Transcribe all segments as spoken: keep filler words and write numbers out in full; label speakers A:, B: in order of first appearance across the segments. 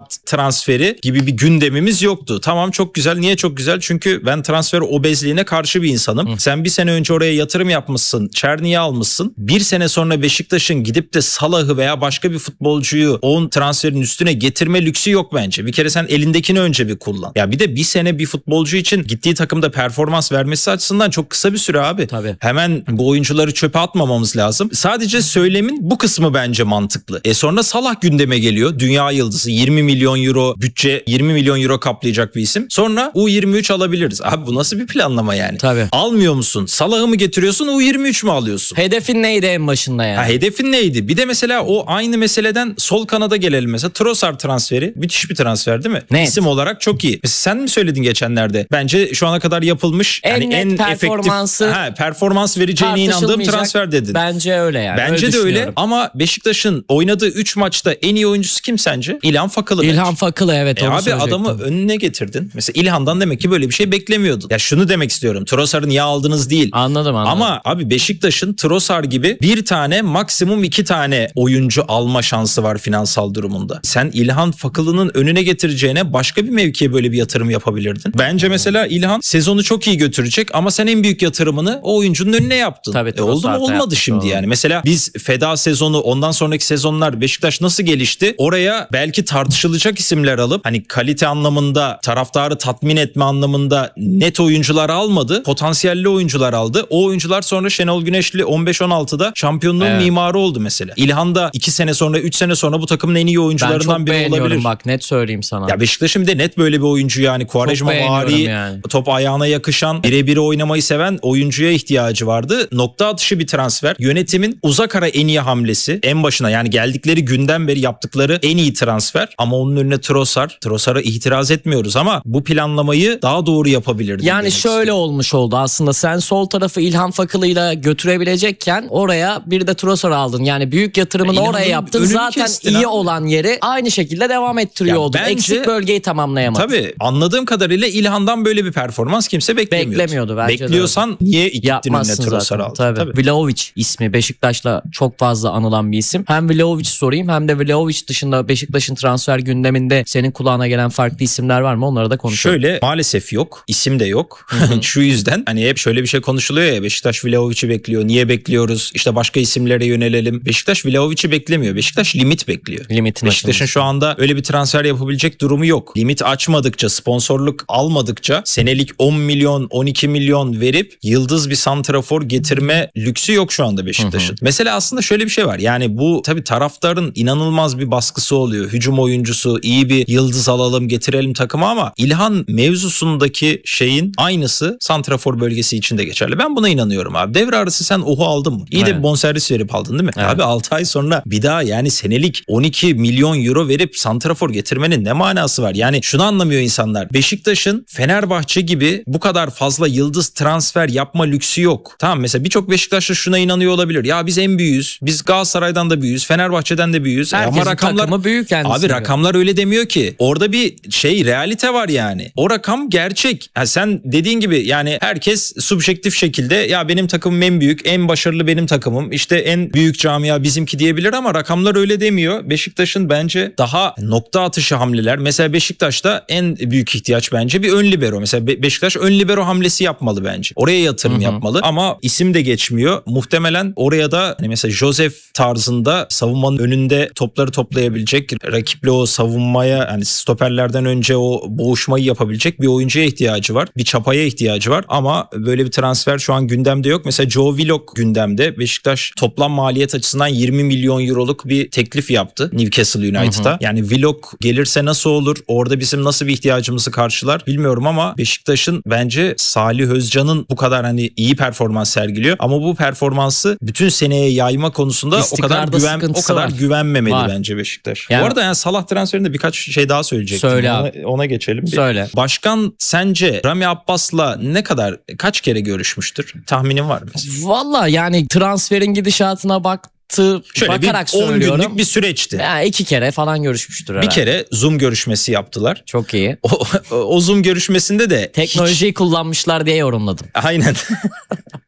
A: kanat transferi gibi bir gündemimiz yoktu. Tamam, çok güzel. Niye çok güzel? Çünkü ben transfer obezliğine karşı bir insanım. Hı. Sen bir sene önce oraya yatırım yapmışsın. Çerni'yi almışsın. Bir sene sonra Beşiktaş'ın gidip de Salah'ı veya başka bir futbolcuyu on transferin üstüne getirme lüksü yok bence. Bir kere sen elindekini önce bir kullan. Ya bir de bir sene bir futbolcu için gittiği takımda performans vermesi açısından çok kısa bir süre abi.
B: Tabii.
A: Hemen bu oyuncuları çöpe atmamamız lazım. Sadece söylemin bu kısmı bence mantıklı. E sonra Salah gündeme geliyor. Dünya yıldızı, yirmi milyon euro bütçe, yirmi milyon euro kaplayacak bir isim. Sonra U yirmi üç alabiliriz. Abi bu nasıl bir planlama yani?
B: Tabii.
A: Almıyor musun? Salah'ı mı getiriyorsun, U yirmi üç mü alıyorsun?
B: Hedefin neydi en başında yani?
A: Ha, hedefin neydi? Bir de mesela o aynı meseleden sol kanada gelelim mesela. Trossard transferi müthiş bir transfer değil mi?
B: Net.
A: İsim olarak çok iyi. Mesela sen mi söyledin geçenlerde? Bence şu ana kadar yapılmış
B: en
A: yani
B: net
A: en
B: performansı,
A: efektif, ha, performans vereceğine inandığım transfer dedin.
B: Bence öyle yani.
A: Bence
B: öyle
A: de öyle ama Beşiktaş'ın oynadığı üç maçta en iyi oyuncusu kim sence? İlhan Fakılı.
B: İlhan
A: bence.
B: Fakılı, evet.
A: E abi adamı önüne getirdin. Mesela İlhan'dan demek ki böyle bir şey beklemiyordun. Ya şunu demek istiyorum. Trossard'ı niye aldınız değil.
B: Anladım anladım.
A: Ama abi Beşiktaş'ın Trossard gibi bir tane maksimum iki tane oyuncu alma şansı var finansal durumunda. Sen İlhan Fakılı'nın önüne getireceğine başka bir mevkiye böyle bir yatırım yapabilirdin. Bence mesela İlhan sezonu çok iyi götürecek ama sen en büyük yatırımını o oyuncunun önüne yaptın.
B: Tabii,
A: e oldu mu olmadı
B: yaptık,
A: şimdi
B: doğru.
A: yani. Mesela biz feda sezonu, ondan sonraki sezonlar Beşiktaş nasıl gelişti? Oraya belki tartışılacak isimler alıp hani kalite anlamında, taraftarı tatmin etme anlamında net oyuncular almadı. Potansiyelli oyuncular aldı. O oyuncular sonra Şenol Güneşli on beş on altıda şampiyonluğun evet. mimarı oldu mesela. İlhan da iki sene sonra, üç sene sonra bu takımın en iyi oyuncularından biri olabilir. Ben çok beğeniyorum
B: bak, net söyleyeyim sana.
A: Ya Beşiktaş'ın de net böyle bir oyuncu yani. Quaresma vari, yani. Top ayağına yakışan, birebir oynamayı seven oyuncuya ihtiyacı vardı. Nokta atışı bir transfer. Yönetimin uzak ara en iyi hamlesi. En başına yani geldikleri günden beri yaptıkları en iyi transfer. Ama onun önüne Trossard. Trossard'a itiraz etmiyoruz ama bu planlamayı daha doğru yapabilirdi.
B: Yani şöyle istiyorum. Olmuş oldu aslında. Sen sol tarafı İlhan Fakılı'yla götürebilecekken oraya bir de Trossard aldın. Yani büyük yatırımını ya oraya yaptın. Zaten iyi abi. Olan yeri aynı şekilde devam ettiriyor ya oldun. Bence, eksik bölgeyi tamamlayamadın.
A: Tabii anladığım kadarıyla İlhan'dan böyle bir performans kimse beklemiyordu.
B: Beklemiyordu bence.
A: Bekliyorsan niye gittin önüne Trossard aldın?
B: Tabii. Tabii. Vlahovic ismi Beşiktaş'la çok fazla anılan bir isim. Hem Vlahovic sorayım hem de Vlahovic dışında Beşiktaş'ın transfer gündeminde senin kulağına gelen farklı isimler var mı? Onları da konuşalım.
A: Şöyle maalesef yok. İsim de yok. Şu yüzden hani hep şöyle bir şey konuşuluyor ya, Beşiktaş Vlahovic'i bekliyor. Niye bekliyoruz? İşte başka isimlere yönelelim. Beşiktaş Vlahovic'i beklemiyor. Beşiktaş limit bekliyor.
B: Limitin
A: Beşiktaş'ın
B: açılması.
A: şu anda öyle bir transfer yapabilecek durumu yok. Limit açmadıkça, sponsorluk almadıkça senelik on milyon, on iki milyon verip yıldız bir santrafor getirme lüksü yok şu anda Beşiktaş'ın. Hı hı. Mesela aslında şöyle bir şey var. Yani bu tabii taraftarın inanılmaz bir baskısı oluyor. Hücum oyuncusu, iyi bir yıldız alalım, getirelim takıma ama İlhan mevzusundaki şeyin aynısı santrafor bölgesi için de geçerli. Ben buna inanıyorum abi. Devre arası sen Ohu aldın mı? İyi evet. de bir bonservis verip aldın değil mi? Evet. Abi altı ay sonra bir daha yani senelik on iki milyon euro verip santrafor getirmenin ne manası var? Yani şunu anlamıyor insanlar. Beşiktaş'ın Fenerbahçe gibi bu kadar fazla yıldız transfer yapma lüksü yok. Tamam, mesela birçok Beşiktaşlı şuna inanıyor olabilir. Ya biz en büyüğüz. Biz Galatasaray'dan da büyüğüz. Fenerbahçe'den de büyüğüz.
B: Herkesin ama rakamlar büyük kendisi.
A: Abi rakamlar öyle demiyor ki. Orada bir şey, realite var yani. O rakam gerçek. Yani sen dediğin gibi yani herkes subjektif şekilde ya benim takımım en büyük, en başarılı benim takımım, İşte en büyük camia bizimki diyebilir ama rakamlar öyle demiyor. Beşiktaş'ın bence daha nokta atışı hamleler. Mesela Beşiktaş'ta en büyük ihtiyaç bence bir ön libero. Mesela Be- Beşiktaş ön libero hamlesi yapmalı bence. Oraya yatırım Hı-hı. yapmalı ama isim de geçmiyor. Muhtemelen oraya da hani mesela Joseph tarzında savunmanın önünde topları toplayabilecek, rakiple o savunmaya hani stoperlerden önce o boğuşmayı yapabilecek bir oyuncuya ihtiyacı var. Bir çapaya ihtiyacı var ama böyle bir transfer şu an gündemde yok. Mesela Joe Willock gündemde. Beşiktaş toplam maliyet açısından yirmi milyon euroluk bir teklif yaptı Newcastle United'a. Hı hı. Yani Willock gelirse nasıl olur? Orada bizim nasıl bir ihtiyacımızı karşılar bilmiyorum ama Beşiktaş'ın bence Salih Özcan'ın bu kadar hani iyi performans sergiliyor ama bu performansı bütün seneye yayma konusunda o kadar güven o kadar var. güvenmemeli var. bence Beşiktaş. Yani, bu arada yani Salah transferinde birkaç şey daha söyleyecektim.
B: Söyle
A: ona, ona geçelim.
B: Söyle.
A: Başkan sence Rami Abbas'la ne kadar kaç kere görüşmüştür? Tahminin var mı?
B: Valla yani transferin gidişatına bak
A: Şöyle
B: bakarak
A: bir on
B: söylüyorum.
A: günlük bir süreçti.
B: Ya iki kere falan görüşmüştür herhalde.
A: Bir kere Zoom görüşmesi yaptılar.
B: Çok iyi.
A: O, o Zoom görüşmesinde de
B: teknolojiyi
A: hiç...
B: kullanmışlar diye yorumladım.
A: Aynen.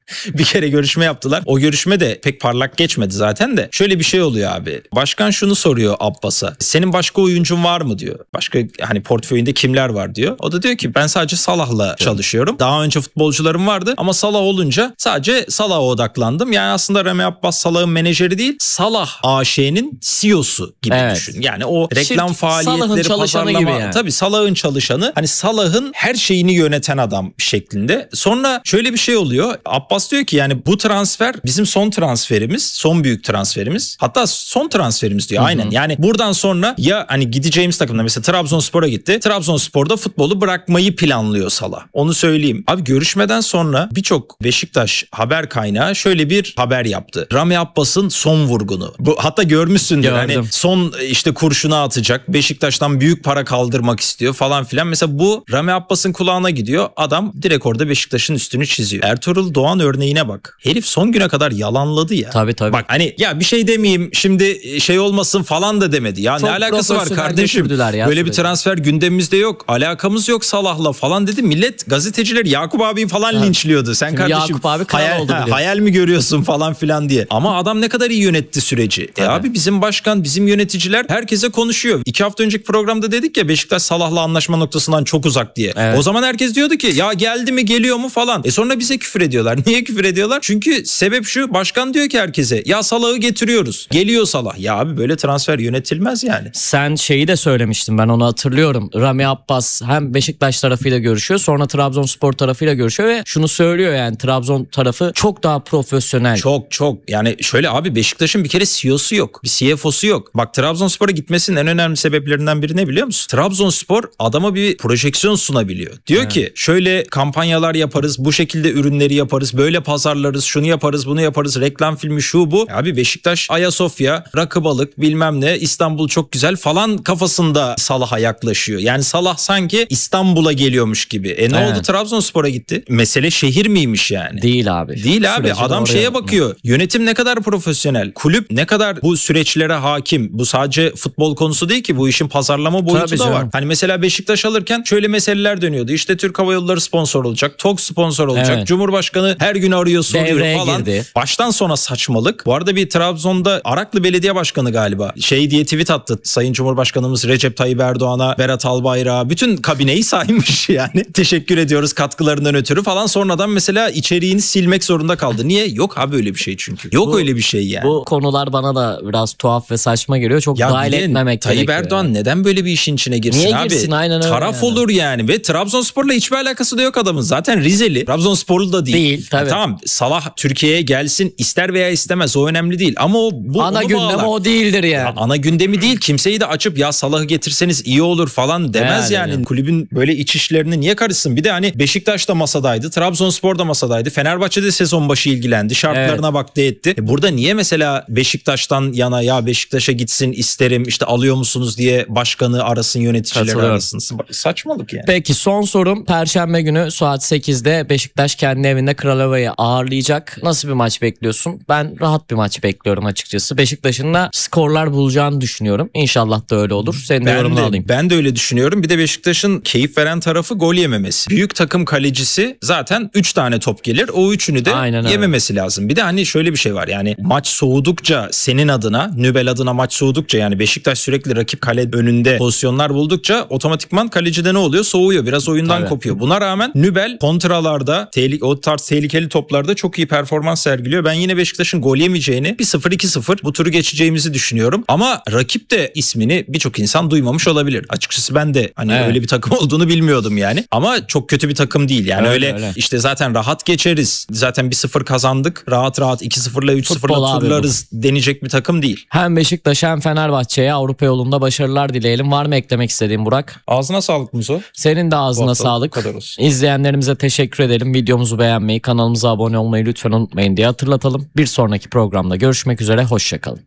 A: bir kere görüşme yaptılar. O görüşme de pek parlak geçmedi zaten de. Şöyle bir şey oluyor abi. Başkan şunu soruyor Abbas'a. Senin başka oyuncun var mı diyor. Başka hani portföyünde kimler var diyor. O da diyor ki ben sadece Salah'la çalışıyorum. Daha önce futbolcularım vardı ama Salah olunca sadece Salah'a odaklandım. Yani aslında Rami Abbas Salah'ın menajeri değil, Salah A Ş'nin C E O'su gibi
B: Evet.
A: düşün. Yani o reklam
B: Şirk,
A: faaliyetleri,
B: Salah'ın çalışanı
A: pazarlama.
B: gibi yani.
A: Tabii Salah'ın çalışanı. Hani Salah'ın her şeyini yöneten adam şeklinde. Sonra şöyle bir şey oluyor. Abbas diyor ki yani bu transfer bizim son transferimiz. Son büyük transferimiz. Hatta son transferimiz diyor. Aynen. Yani buradan sonra ya hani gideceğimiz takımda mesela Trabzonspor'a gitti. Trabzonspor'da futbolu bırakmayı planlıyor Salah. Onu söyleyeyim. Abi görüşmeden sonra birçok Beşiktaş haber kaynağı şöyle bir haber yaptı. Rami Abbas'ın son vurgunu. Bu hatta görmüşsündür.
B: Gördüm.
A: Hani son işte kurşunu atacak. Beşiktaş'tan büyük para kaldırmak istiyor falan filan. Mesela bu Rami Abbas'ın kulağına gidiyor. Adam direkt orada Beşiktaş'ın üstünü çiziyor. Ertuğrul Doğan örneğine bak. Herif son güne kadar yalanladı ya.
B: Tabii tabii.
A: Bak hani ya bir şey demeyeyim şimdi şey olmasın falan da demedi. Ya
B: Çok
A: ne alakası var
B: profesyonel
A: kardeşim?
B: götürdüler ya
A: Böyle bir
B: süreci.
A: transfer gündemimizde yok. Alakamız yok Salah'la falan dedi. Millet gazeteciler Yakup abiyi falan
B: Evet.
A: linçliyordu. Sen
B: Şimdi
A: kardeşim
B: Yakup abi kral
A: hayal,
B: oldu biliyorsun.
A: hayal mi görüyorsun falan filan diye. Ama adam ne kadar iyi yönetti süreci. E abi bizim başkan, bizim yöneticiler herkese konuşuyor. İki hafta önceki programda dedik ya Beşiktaş Salah'la anlaşma noktasından çok uzak diye.
B: Evet.
A: O zaman herkes diyordu ki ya geldi mi geliyor mu falan. E sonra bize küfür ediyorlar. Niye küfür ediyorlar? Çünkü sebep şu, başkan diyor ki herkese ya Salah'ı getiriyoruz. Geliyor Salah. Ya abi böyle transfer yönetilmez yani.
B: Sen şeyi de söylemiştin, ben onu hatırlıyorum. Rami Abbas hem Beşiktaş tarafıyla görüşüyor, sonra Trabzonspor tarafıyla görüşüyor ve şunu söylüyor yani Trabzon tarafı çok daha profesyonel.
A: Çok çok yani şöyle abi Beşiktaş'ın bir kere C E O'su yok. Bir C F O'su yok. Bak Trabzonspor'a gitmesinin en önemli sebeplerinden biri ne biliyor musun? Trabzonspor adama bir projeksiyon sunabiliyor. Diyor
B: Evet.
A: ki şöyle kampanyalar yaparız, bu şekilde ürünleri yaparız, böyle pazarlarız, şunu yaparız, bunu yaparız, reklam filmi şu bu. Abi Beşiktaş, Ayasofya, rakı balık bilmem ne, İstanbul çok güzel falan kafasında Salah'a yaklaşıyor. Yani Salah sanki İstanbul'a geliyormuş gibi. E ne
B: Evet.
A: oldu Trabzonspor'a gitti? Mesele şehir miymiş yani?
B: Değil abi.
A: Değil abi,
B: Süreci
A: adam
B: doğru
A: şeye
B: yapma.
A: bakıyor. Yönetim ne kadar profesyonel. Kulüp ne kadar bu süreçlere hakim. Bu sadece futbol konusu değil ki. Bu işin pazarlama boyutu
B: Tabii
A: da
B: canım.
A: var. Hani mesela Beşiktaş alırken şöyle meseleler dönüyordu. İşte Türk Hava Yolları sponsor olacak. TOG sponsor olacak.
B: Evet.
A: Cumhurbaşkanı her gün arıyor soruyor
B: Devreye
A: falan.
B: girdi.
A: Baştan sona saçmalık. Bu arada bir Trabzon'da Araklı Belediye Başkanı galiba şey diye tweet attı. Sayın Cumhurbaşkanımız Recep Tayyip Erdoğan'a, Berat Albayrak'a bütün kabineyi saymış yani. Teşekkür ediyoruz katkılarından ötürü falan. Sonradan mesela içeriğini silmek zorunda kaldı. Niye? Yok abi öyle bir şey çünkü. Yok
B: Bu-
A: öyle bir şey yani.
B: Bu konular bana da biraz tuhaf ve saçma geliyor. Çok
A: Ya
B: dahil
A: bir de
B: etmemek
A: Tayyip
B: gerekiyor.
A: Erdoğan
B: yani.
A: neden böyle bir işin içine girsin
B: Niye
A: abi?
B: girsin? Aynen öyle
A: Taraf
B: yani.
A: olur yani ve Trabzonspor'la hiçbir alakası da yok adamın. Zaten Rizeli. Trabzonsporlu da değil.
B: Değil, tabii.
A: Ya tamam Salah Türkiye'ye gelsin ister veya istemez o önemli değil ama o bu
B: Ana
A: onu
B: gündem
A: bağlar.
B: o değildir yani.
A: Ya ana gündemi değil. Kimseyi de açıp ya Salah'ı getirseniz iyi olur falan demez
B: Yani,
A: yani.
B: yani.
A: Kulübün böyle iç işlerine niye karışsın? Bir de hani Beşiktaş da masadaydı. Trabzonspor da masadaydı. Fenerbahçe de sezon başı ilgilendi. Şartlarına baktı etti. E burada niye mesela Beşiktaş'tan yana ya Beşiktaş'a gitsin isterim işte alıyor musunuz diye başkanı arasın, yöneticileri
B: Katılıyorum.
A: arasın. Saçmalık yani.
B: Peki son sorum, Perşembe günü saat sekizde Beşiktaş kendi evinde Kralova'yı ağırlayacak. Nasıl bir maç bekliyorsun? Ben rahat bir maç bekliyorum açıkçası. Beşiktaş'ın da skorlar bulacağını düşünüyorum. İnşallah da öyle olur. Senin de
A: Ben
B: yorumunu
A: de,
B: alayım.
A: ben de öyle düşünüyorum. Bir de Beşiktaş'ın keyif veren tarafı gol yememesi. Büyük takım kalecisi zaten üç tane top gelir. O üçünü de
B: Aynen öyle.
A: yememesi lazım. Bir de hani şöyle bir şey var. Yani maç soğudukça senin adına, Nübel adına maç soğudukça yani Beşiktaş sürekli rakip kale önünde pozisyonlar buldukça otomatikman kalecide ne oluyor? Soğuyor. Biraz oyundan
B: Tabii.
A: kopuyor. Buna rağmen Nübel kontralarda, tehlike, o tarz tehlikeli toplarda çok iyi performans sergiliyor. Ben yine Beşiktaş'ın gol yemeyeceğini, bir sıfır iki sıfır bu turu geçeceğimizi düşünüyorum. Ama rakip de ismini birçok insan duymamış olabilir. Açıkçası ben de hani
B: Evet.
A: öyle bir takım olduğunu bilmiyordum yani. Ama çok kötü bir takım değil. Yani
B: Öyle,
A: öyle,
B: öyle.
A: işte zaten rahat geçeriz. Zaten bir sıfır kazandık. Rahat rahat iki sıfırla üç
B: Futbol
A: sıfırla
B: abi
A: turlarız denecek bir takım değil.
B: Hem Beşiktaş hem Fenerbahçe'ye Avrupa yolunda başarılar dileyelim. Var mı eklemek istediğin Burak?
A: Ağzına sağlık Muzo.
B: Senin de
A: Bu
B: ağzına
A: haftalık
B: sağlık.
A: bu kadar olsun.
B: İzleyenlerimize teşekkür edelim. Videomuzu beğenmeyi, kanalımıza abone olmayı lütfen unutmayın diye hatırlatalım. Bir sonraki programda görüşmek üzere. Hoşçakalın.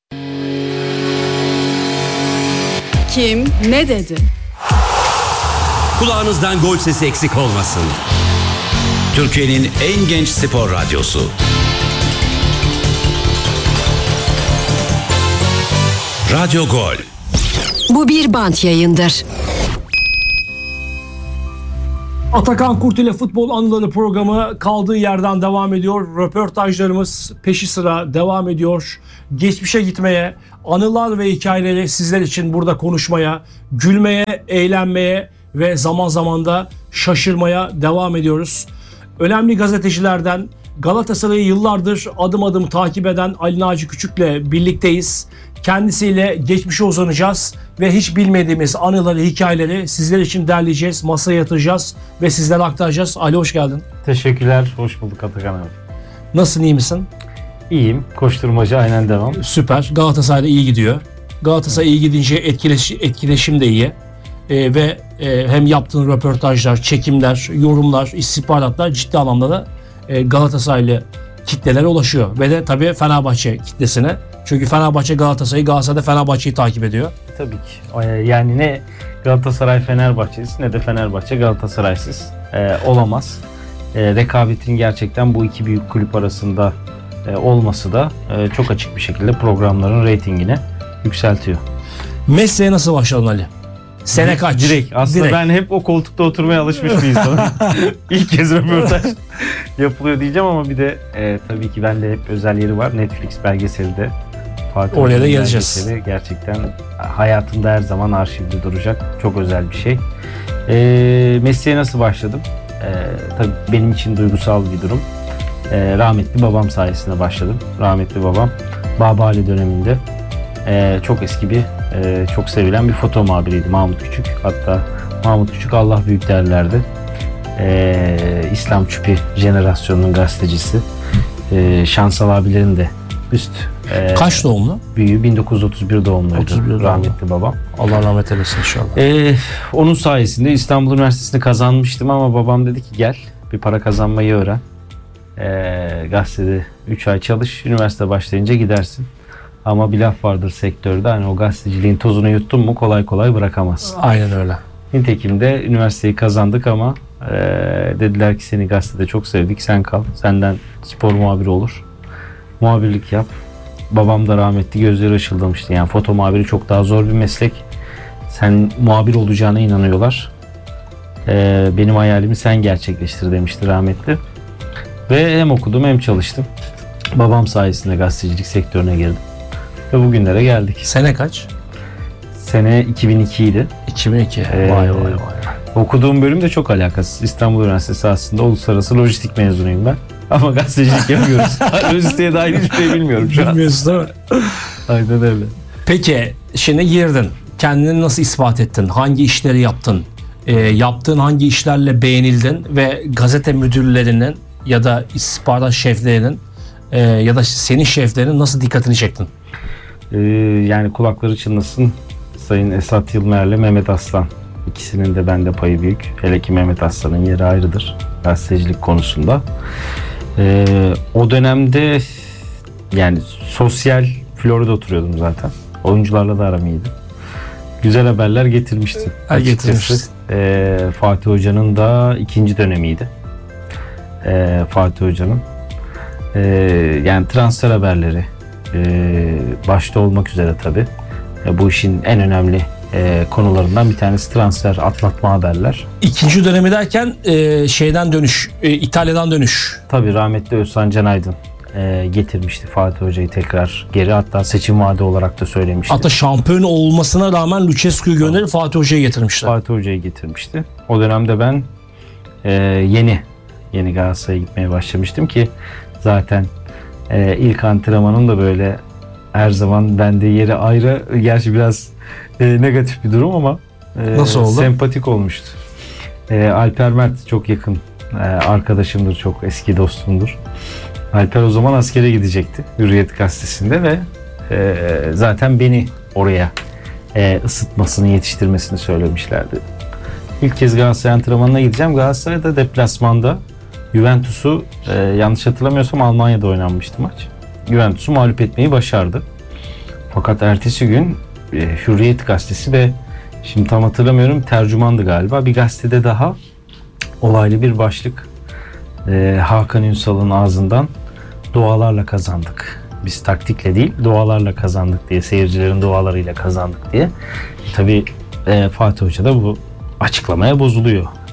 C: Kim ne dedi?
D: Kulağınızdan gol sesi eksik olmasın. Türkiye'nin en genç spor radyosu. Radyo Gol.
E: Bu bir bant yayındır. Atakan Kurt ile Futbol Anıları programı kaldığı yerden devam ediyor. Röportajlarımız peşi sıra devam ediyor. Geçmişe gitmeye, anılar ve hikayeleri sizler için burada konuşmaya, gülmeye, eğlenmeye ve zaman zaman da şaşırmaya devam ediyoruz. Önemli gazetecilerden Galatasaray'ı yıllardır adım adım takip eden Ali Naci Küçük'le birlikteyiz. Kendisiyle geçmişe uzanacağız ve hiç bilmediğimiz anıları, hikayeleri sizler için derleyeceğiz, masaya yatıracağız ve sizlere aktaracağız. Ali hoş geldin.
F: Teşekkürler, hoş bulduk Atakan abi.
E: Nasılsın, iyi misin?
F: İyiyim, koşturmaca aynen devam.
E: Süper, Galatasaray'da iyi gidiyor. Galatasaray iyi gidince etkileş, etkileşim de iyi. Ee, ve e, hem yaptığın röportajlar, çekimler, yorumlar, istihbaratlar ciddi anlamda da e, Galatasaraylı kitlelere ulaşıyor. Ve de tabii Fenerbahçe kitlesine. Çünkü Fenerbahçe Galatasaray'ı, Galatasaray da Fenerbahçe'yi takip ediyor.
F: Tabii ki. Yani ne Galatasaray Fenerbahçe'siz ne de Fenerbahçe Galatasaray'sız ee, olamaz. Ee, rekabetin gerçekten bu iki büyük kulüp arasında e, olması da e, çok açık bir şekilde programların reytingini yükseltiyor.
E: Mesleğe nasıl başladın Ali? Sene kaç?
F: Direkt. Aslında
E: Direkt.
F: ben hep o koltukta oturmaya alışmış bir insanım. İlk kez röportaj yapılıyor diyeceğim ama bir de e, tabii ki bende hep özel yeri var. Netflix belgeseli de. Fatih
E: Oraya da
F: Hoca'nın
E: geleceğiz.
F: belgeseli gerçekten hayatımda her zaman arşivde duracak. Çok özel bir şey. E, mesleğe nasıl başladım? E, tabii benim için duygusal bir durum. E, rahmetli babam sayesinde başladım. Rahmetli babam Babali döneminde e, çok eski bir Ee, çok sevilen bir foto muhabiriydi Mahmut Küçük. Hatta Mahmut Küçük Allah büyük derlerdi. Ee, İslam Çupi jenerasyonunun gazetecisi. Ee, Şansal abilerin de üst e,
E: Kaç doğumlu?
F: büyüğü bin dokuz yüz otuz bir doğumluydu
E: otuz bir doğumlu.
F: rahmetli babam.
E: Allah rahmet eylesin inşallah.
F: Ee, onun sayesinde İstanbul Üniversitesi'ni kazanmıştım ama babam dedi ki gel bir para kazanmayı öğren. Ee, gazetede üç ay çalış, üniversite başlayınca gidersin. Ama bir laf vardır sektörde, hani o gazeteciliğin tozunu yuttun mu kolay kolay bırakamazsın.
E: Aynen öyle.
F: Nitekim de üniversiteyi kazandık ama e, dediler ki seni gazetede çok sevdik, sen kal. Senden spor muhabiri olur. Muhabirlik yap. Babam da rahmetli gözleri ışıldamıştı. Yani foto muhabiri çok daha zor bir meslek. Sen muhabir olacağına inanıyorlar. E, benim hayalimi sen gerçekleştir demişti rahmetli. Ve hem okudum hem çalıştım. Babam sayesinde gazetecilik sektörüne girdim. Ve bugünlere geldik.
E: Sene kaç?
F: Sene iki bin iki idi.
E: iki bin iki.
F: Ee,
E: vay vay vay.
F: Okuduğum bölüm de çok alakasız. İstanbul Üniversitesi aslında uluslararası lojistik mezunuyum ben. Ama gazetecilik yapıyoruz. Lojistiğe dair hiçbir şey bilmiyorum şu an.
E: Bilmiyorsun değil mi?
F: Aynen öyle.
E: Peki şimdi girdin. Kendini nasıl ispat ettin? Hangi işleri yaptın? Ee, yaptığın hangi işlerle beğenildin ve gazete müdürlerinin ya da istihbarat şeflerinin e, ya da senin şeflerinin nasıl dikkatini çektin?
F: Ee, yani kulakları çınlasın Sayın Esat Yılmer'le Mehmet Aslan. İkisinin de bende payı büyük. Hele ki Mehmet Aslan'ın yeri ayrıdır gazetecilik konusunda. Ee, o dönemde yani sosyal Florida oturuyordum zaten. Oyuncularla da aram iyiydi. Güzel haberler getirmiştim.
E: Ha, getirmiştin.
F: Ee, Fatih Hoca'nın da ikinci dönemiydi. Ee, Fatih Hoca'nın. Ee, yani transfer haberleri Ee, başta olmak üzere tabii. E, bu işin en önemli e, konularından bir tanesi transfer, atlatma haberler.
E: İkinci dönemi derken e, şeyden dönüş, e, İtalya'dan dönüş.
F: Tabii rahmetli Özcan Canaydın e, getirmişti Fatih Hoca'yı tekrar geri. Hatta seçim vaadi olarak da söylemişti.
E: Hatta şampiyon olmasına rağmen Lucescu'yu gönderip Fatih Hoca'yı getirmişler.
F: Fatih Hoca'yı getirmişti. O dönemde ben e, yeni yeni Galatasaray'a gitmeye başlamıştım ki zaten e, ilk antrenmanım da böyle her zaman bende yeri ayrı. Gerçi biraz e, negatif bir durum ama e,
E: nasıl oldu?
F: Sempatik olmuştu. E, Alper Mert çok yakın e, arkadaşımdır, çok eski dostumdur. Alper o zaman askere gidecekti Hürriyet Gazetesi'nde ve e, zaten beni oraya e, ısıtmasını, yetiştirmesini söylemişlerdi. İlk kez Galatasaray antrenmanına gideceğim. Galatasaray'da deplasmanda Juventus'u e, yanlış hatırlamıyorsam Almanya'da oynanmıştı maç. Juventus'u mağlup etmeyi başardı. Fakat ertesi gün e, Hürriyet Gazetesi ve şimdi tam hatırlamıyorum tercümandı galiba bir gazetede daha olaylı bir başlık. E, Hakan Ünsal'ın ağzından dualarla kazandık. Biz taktikle değil dualarla kazandık diye, seyircilerin dualarıyla kazandık diye. Tabii e, Fatih Hoca da bu açıklamaya bozuluyor.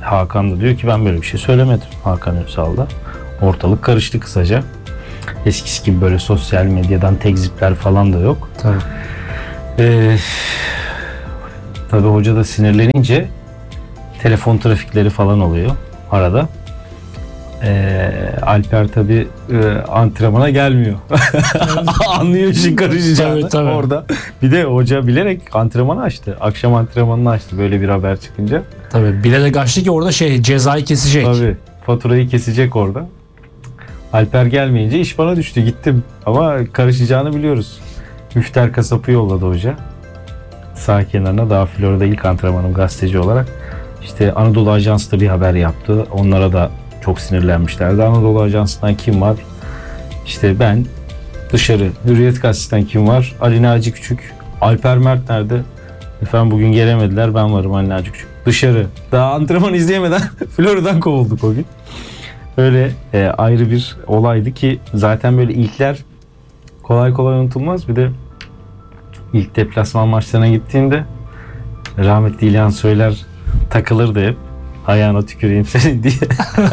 F: Hakan da diyor ki ben böyle bir şey söylemedim. Hakan Ünsal da. Ortalık karıştı kısaca. Eskisi gibi böyle sosyal medyadan tekzipler falan da yok.
E: Tabii.
F: Ee, tabii hoca da sinirlenince telefon trafikleri falan oluyor arada. Ee, Alper tabii e, antrenmana gelmiyor. Anlıyor işin karışacağını
E: Tabii, tabii.
F: orada. Bir de hoca bilerek antrenmanı açtı. Akşam antrenmanını açtı böyle bir haber çıkınca.
E: Tabii bilerek açtı ki orada şey cezayı kesecek.
F: Tabii faturayı kesecek orada. Alper gelmeyince iş bana düştü, gittim. Ama karışacağını biliyoruz. Müfter Kasap'ı yolladı hoca. Sağ kenarına, daha Florida ilk antrenmanım gazeteci olarak. İşte Anadolu Ajans'ta bir haber yaptı. Onlara da çok sinirlenmişlerdi. Anadolu Ajans'tan kim var? İşte ben. Dışarı. Hürriyet Gazetesi'nden kim var? Ali Naci Küçük. Alper Mert nerede? Efendim bugün gelemediler. Ben varım, Ali Naci Küçük. Dışarı. Daha antrenman izleyemeden Florida'dan kovulduk o gün. Öyle e, ayrı bir olaydı ki zaten böyle ilkler kolay kolay unutulmaz. Bir de ilk deplasman maçlarına gittiğimde rahmetli İlhan Söyler takılırdı hep. Ayağına tüküreyim senin diye.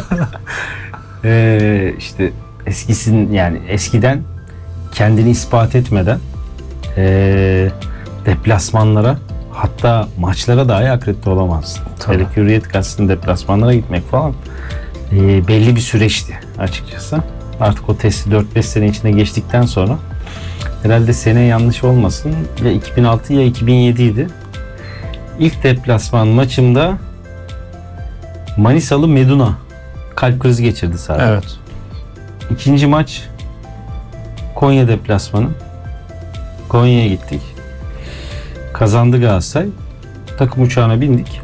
F: ee, işte eskisin yani eskiden kendini ispat etmeden ee, deplasmanlara, hatta maçlara dahi akredite olamazsın. Hele Hürriyet Gazetesi'nin deplasmanlara gitmek falan ee, belli bir süreçti açıkçası. Artık o testi dört beş sene içinde geçtikten sonra herhalde sene yanlış olmasın ya iki bin altı ya iki bin yedi idi. İlk deplasman maçımda Manisalı Meduna kalp krizi geçirdi sadece.
E: Evet.
F: İkinci maç Konya deplasmanı. Konya'ya gittik. Kazandı Galatasaray. Takım uçağına bindik.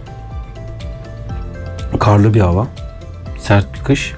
F: Karlı bir hava. Sert bir kış.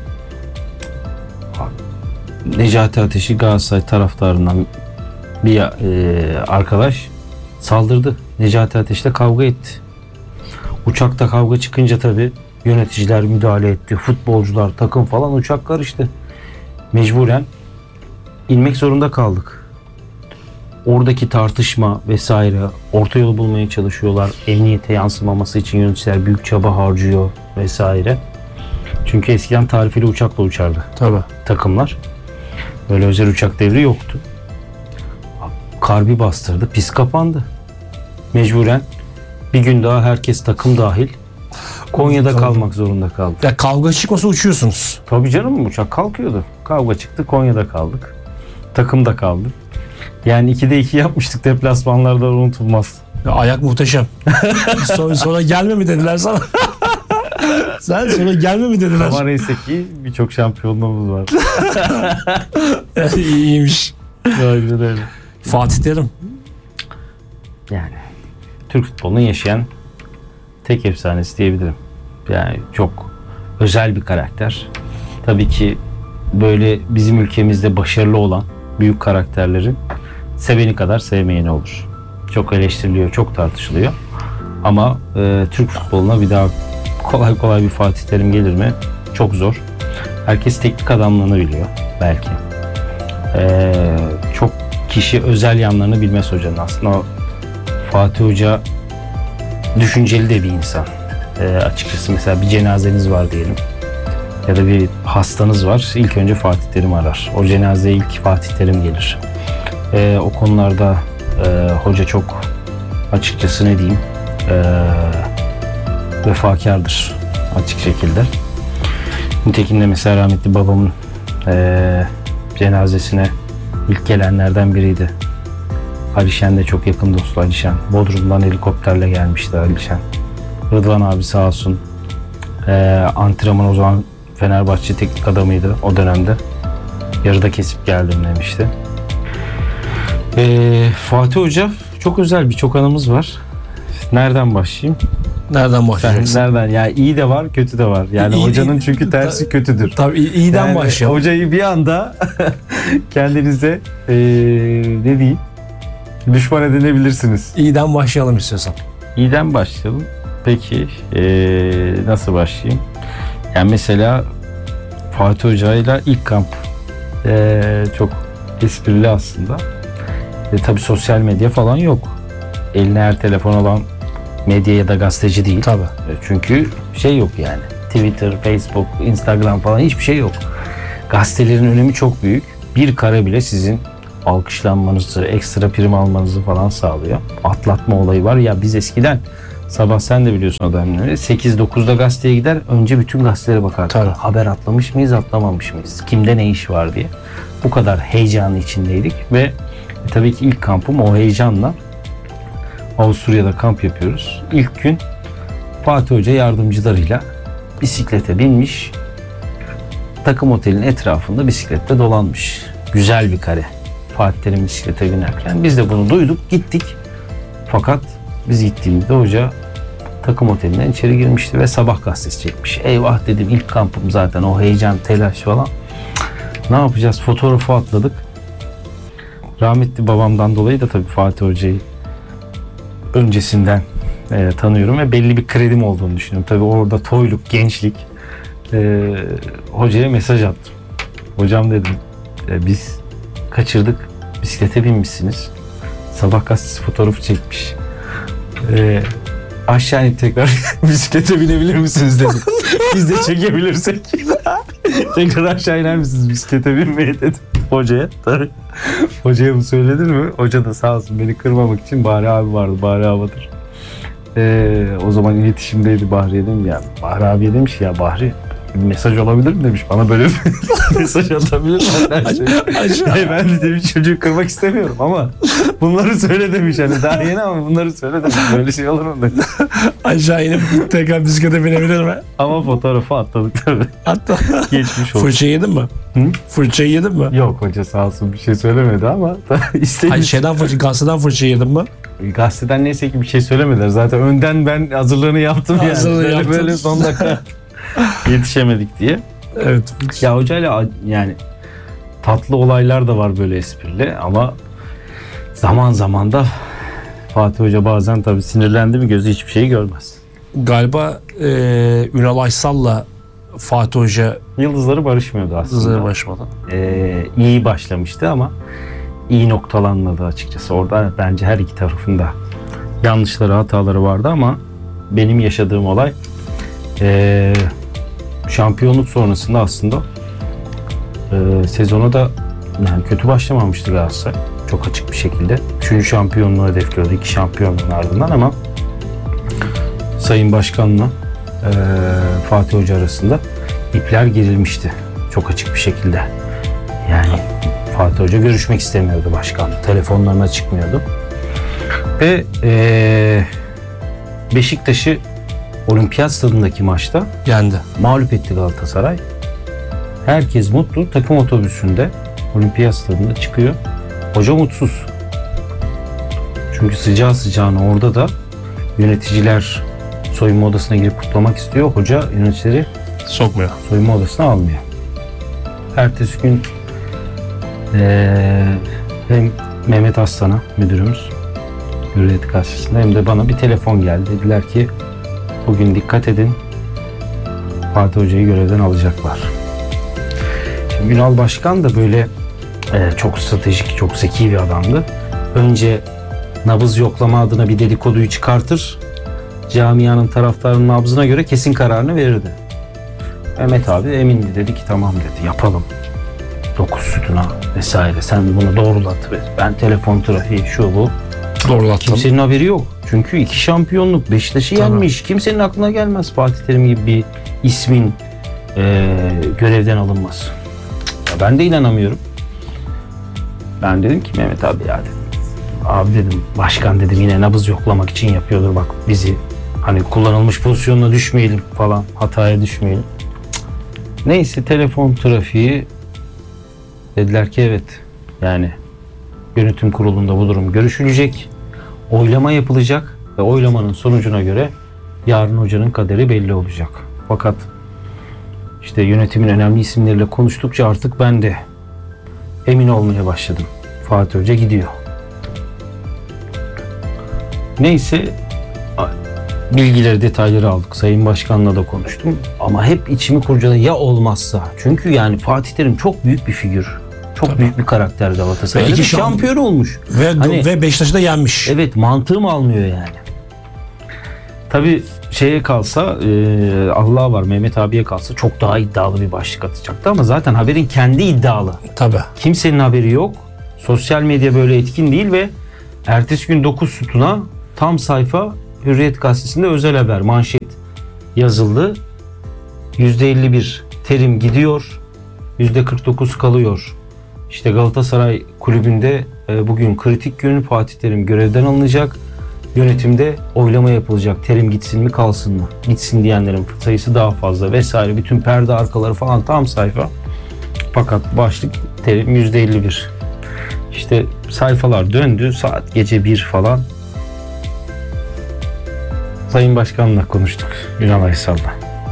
F: Necati Ateş'i Galatasaray taraftarından bir e, arkadaş saldırdı. Necati Ateş'le kavga etti. Uçakta kavga çıkınca tabii yöneticiler müdahale etti. Futbolcular, takım falan, uçak karıştı. Mecburen inmek zorunda kaldık. Oradaki tartışma vesaire, orta yolu bulmaya çalışıyorlar. Emniyete yansımaması için yöneticiler büyük çaba harcıyor vesaire. Çünkü eskiden tarifeli uçakla uçardı
E: Tabii.
F: takımlar. Böyle özel uçak devri yoktu. Kar bir bastırdı, pist kapandı. Mecburen bir gün daha herkes, takım dahil, Konya'da
E: Tabii.
F: kalmak zorunda kaldı.
E: Ya kavga çıkmasa uçuyorsunuz.
F: Tabii canım, uçak kalkıyordu. Kavga çıktı, Konya'da kaldık. Takım da kaldı. Yani ikide iki yapmıştık deplasmanlarda, unutulmaz.
E: Ya ayak muhteşem. sonra, sonra gelme mi dediler sana? Sen sonra gelme mi dediler?
F: Ama neyse ki birçok şampiyonluğumuz var.
E: İyiymiş.
F: Aynen öyle.
E: Fatih Terim.
F: Yani Türk futbolunun yaşayan tek efsanesi diyebilirim. Yani çok özel bir karakter. Tabii ki böyle bizim ülkemizde başarılı olan büyük karakterlerin seveni kadar sevmeyeni olur. Çok eleştiriliyor, çok tartışılıyor. Ama e, Türk futboluna bir daha kolay kolay bir Fatih Terim gelir mi? Çok zor. Herkes teknik adamlığını biliyor belki. E, çok kişi özel yanlarını bilmez hocanın. Aslında o Fatih Hoca düşünceli de bir insan. E, açıkçası mesela bir cenazeniz var diyelim. Ya da bir hastanız var. İlk önce Fatih Terim arar. O cenazeye ilk Fatih Terim gelir. E, o konularda e, hoca çok, açıkçası ne diyeyim, e, vefakardır açık şekilde. Nitekim de mesela rahmetli babamın e, cenazesine ilk gelenlerden biriydi. Alişen de çok yakın dostu Alişen. Bodrum'dan helikopterle gelmişti Alişen. Rıdvan abi sağ olsun. E, antrenman o zaman Fenerbahçe teknik adamıydı o dönemde. Yarıda kesip geldim demişti. E, Fatih Hoca çok özel, birçok anımız var. Nereden başlayayım?
E: Nereden başlayacaksın?
F: Nereden? Yani iyi de var, kötü de var. Yani
E: İyi-
F: hocanın çünkü tersi kötüdür.
E: Tabii iyi- iyiden
F: Yani
E: başlayalım.
F: hocayı bir anda kendinize ee, ne diyeyim, düşman edinebilirsiniz.
E: İyiden başlayalım istiyorsan.
F: İyiden başlayalım. Peki ee, nasıl başlayayım? Yani mesela Fatih Hoca'yla ilk kamp ee, çok esprili aslında. E, tabii sosyal medya falan yok. Eline her telefon olan medya ya da gazeteci değil.
E: Tabii.
F: Çünkü şey yok yani. Twitter, Facebook, Instagram falan hiçbir şey yok. Gazetelerin önemi çok büyük. Bir kare bile sizin alkışlanmanızı, ekstra prim almanızı falan sağlıyor. Atlatma olayı var. Ya biz eskiden sabah sen de biliyorsun o dönemleri sekiz dokuzda gazeteye gider, önce bütün gazetelere bakardık.
E: Tabii.
F: Haber atlamış mıyız, atlamamış mıyız? Kimde ne iş var diye. Bu kadar heyecanı içindeydik ve e, tabii ki ilk kampım o heyecanla Avusturya'da kamp yapıyoruz. İlk gün Fatih Hoca yardımcılarıyla bisiklete binmiş, takım otelin etrafında bisikletle dolanmış. Güzel bir kare. Fatih Terim bisiklete binerken biz de bunu duyduk, gittik. Fakat biz gittiğimizde hoca takım otelinden içeri girmişti ve sabah gazetesi çekmiş. Eyvah dedim, ilk kampım zaten, o heyecan, telaş falan. Ne yapacağız? Fotoğrafı atladık. Rahmetli babamdan dolayı da tabii Fatih Hoca'yı öncesinden e, tanıyorum ve belli bir kredim olduğunu düşünüyorum. Tabii orada toyluk, gençlik. E, hocaya mesaj attım. Hocam dedim, e, biz kaçırdık, bisiklete binmişsiniz. Sabah gazetesi fotoğrafı çekmiş. E, aşağı inip tekrar bisiklete binebilir misiniz dedim. Biz de çekebilirsek. Tekrar aşağı iner misiniz bisiklete binmeye dedim hocaya. Tabii. Hocaya mı söyledin mi? Hoca da sağ olsun beni kırmamak için, Bahri abi vardı, Bahri abidir. Ee, o zaman iletişimdeydi Bahri'ye, dedim ya. Bahri abiye demiş ya, Bahri bir mesaj olabilir mi demiş. Bana böyle bir mesaj atabilir mi? Şey. Ben de demiş çocuğu kırmak istemiyorum ama bunları söyle demiş. Hani daha yeni ama bunları söyle demiş. Böyle şey olur mu demiş.
E: Aşağı inip tekrar bisiklete binebilir mi?
F: Ama fotoğrafı atladık tabii.
E: Hatta
F: Geçmiş olsun.
E: fırça yedin mi?
F: Hı?
E: Fırça yedin mi?
F: Yok, hoca sağ olsun bir şey söylemedi ama istemiş.
E: Hayır, şeyden fırça, gazeteden fırça yedin mi?
F: Gazeteden neyse ki bir şey söylemediler. Zaten önden ben hazırlığını yaptım yani.
E: Hazırlığı
F: böyle,
E: yaptın.
F: böyle son dakika yetişemedik diye.
E: Evet.
F: Ya hocayla yani tatlı olaylar da var böyle, esprili, ama zaman zaman da Fatih Hoca bazen tabii sinirlendi mi gözü hiçbir şeyi görmez.
E: Galiba e, Ünal Aysal'la Fatih Hoca
F: Yıldızları barışmıyordu aslında.
E: hızlı başmadan.
F: Ee, iyi başlamıştı ama iyi noktalanmadı açıkçası. Orada bence her iki tarafında yanlışları, hataları vardı ama benim yaşadığım olay ee, şampiyonluk sonrasında aslında e, sezona da yani kötü başlamamıştı Galatasaray. Çok açık bir şekilde. Üçüncü şampiyonluğu hedefliyordu. İki şampiyonluğun ardından ama Sayın Başkan'la e, Fatih Hoca arasında ipler gerilmişti. Çok açık bir şekilde. Yani Fatih Hoca görüşmek istemiyordu başkanla. Telefonlarına çıkmıyordu. Ve e, Beşiktaş'ı Olimpiyat Stadındaki maçta
E: Yendi.
F: mağlup etti Galatasaray. Herkes mutlu. Takım otobüsünde Olimpiyat Stadında çıkıyor. Hoca mutsuz. Çünkü sıcağı sıcağına orada da yöneticiler soyunma odasına girip kutlamak istiyor. Hoca yöneticileri
E: Sokmuyor.
F: soyunma odasına almıyor. Ertesi gün ee, hem Mehmet Aslan'a, müdürümüz Hürriyet Gazetesi'nde, hem de bana bir telefon geldi. Dediler ki bugün dikkat edin, Fatih Hoca'yı görevden alacaklar. Şimdi Ünal Başkan da böyle e, çok stratejik, çok zeki bir adamdı. Önce nabız yoklama adına bir dedikoduyu çıkartır, camianın, taraftarının nabzına göre kesin kararını verirdi. Mehmet abi emindi, dedi ki tamam dedi, yapalım. Dokuz sütuna vesaire, sen bunu doğrulat. Ben telefon trafiği şu bu.
E: Doğrulattım.
F: Kimsenin haberi yok. Çünkü iki şampiyonluk, Beşiktaş'ı yenmiş. Kimsenin aklına gelmez Fatih Terim gibi bir ismin e, görevden alınması. Ya ben de inanamıyorum. Ben dedim ki Mehmet abi ya dedim. Abi dedim, başkan dedim yine nabız yoklamak için yapıyordur, bak bizi hani kullanılmış pozisyonuna düşmeyelim falan, hataya düşmeyelim. Neyse, telefon trafiği, dediler ki evet, yani yönetim kurulunda bu durum görüşülecek, oylama yapılacak ve oylamanın sonucuna göre yarın hocanın kaderi belli olacak. Fakat işte yönetimin önemli isimleriyle konuştukça artık ben de emin olmaya başladım. Fatih Hoca gidiyor. Neyse, bilgileri, detayları aldık. Sayın Başkan'la da konuştum. Ama hep içimi kurcaladı, ya olmazsa. Çünkü yani Fatih Terim çok büyük bir figür. Çok
E: Tabii.
F: büyük bir karakter Galatasaray'da.
E: Ve iki
F: Şampiyon olmuş.
E: Ve,
F: Hani-
E: ve Beşiktaş'ı da yenmiş.
F: Evet, mantığım almıyor yani. Tabii şeye kalsa e, Allah var Mehmet abiye kalsa çok daha iddialı bir başlık atacaktı ama zaten haberin kendi iddialı.
E: Tabii.
F: Kimsenin haberi yok. Sosyal medya böyle etkin değil ve ertesi gün dokuz sütuna tam sayfa Hürriyet Gazetesi'nde özel haber manşet yazıldı. yüzde elli bir terim gidiyor. yüzde kırk dokuz kalıyor. İşte Galatasaray kulübünde e, bugün kritik gün, Fatih Terim görevden alınacak. Yönetimde oylama yapılacak. Terim gitsin mi kalsın mı? Gitsin diyenlerin sayısı daha fazla vesaire. Bütün perde arkaları falan tam sayfa. Fakat başlık terim yüzde elli bir. İşte sayfalar döndü. Saat gece bir falan. Sayın Başkan'la konuştuk. Ünal Aysal'la.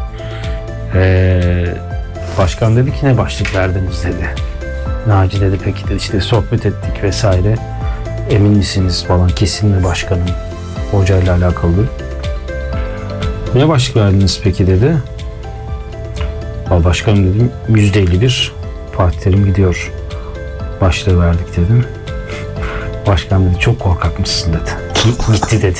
F: Ee, başkan dedi ki ne başlık verdiniz dedi. Naci dedi peki dedi işte sohbet ettik vesaire. Emin misiniz falan, kesin mi başkanım hocayla alakalı. Ne başlık verdiniz peki dedi. Başkanım dedim yüzde elli bir Fatih Terim gidiyor başlığı verdik dedim. Başkan dedi çok korkak mısın dedi. Gitti dedi.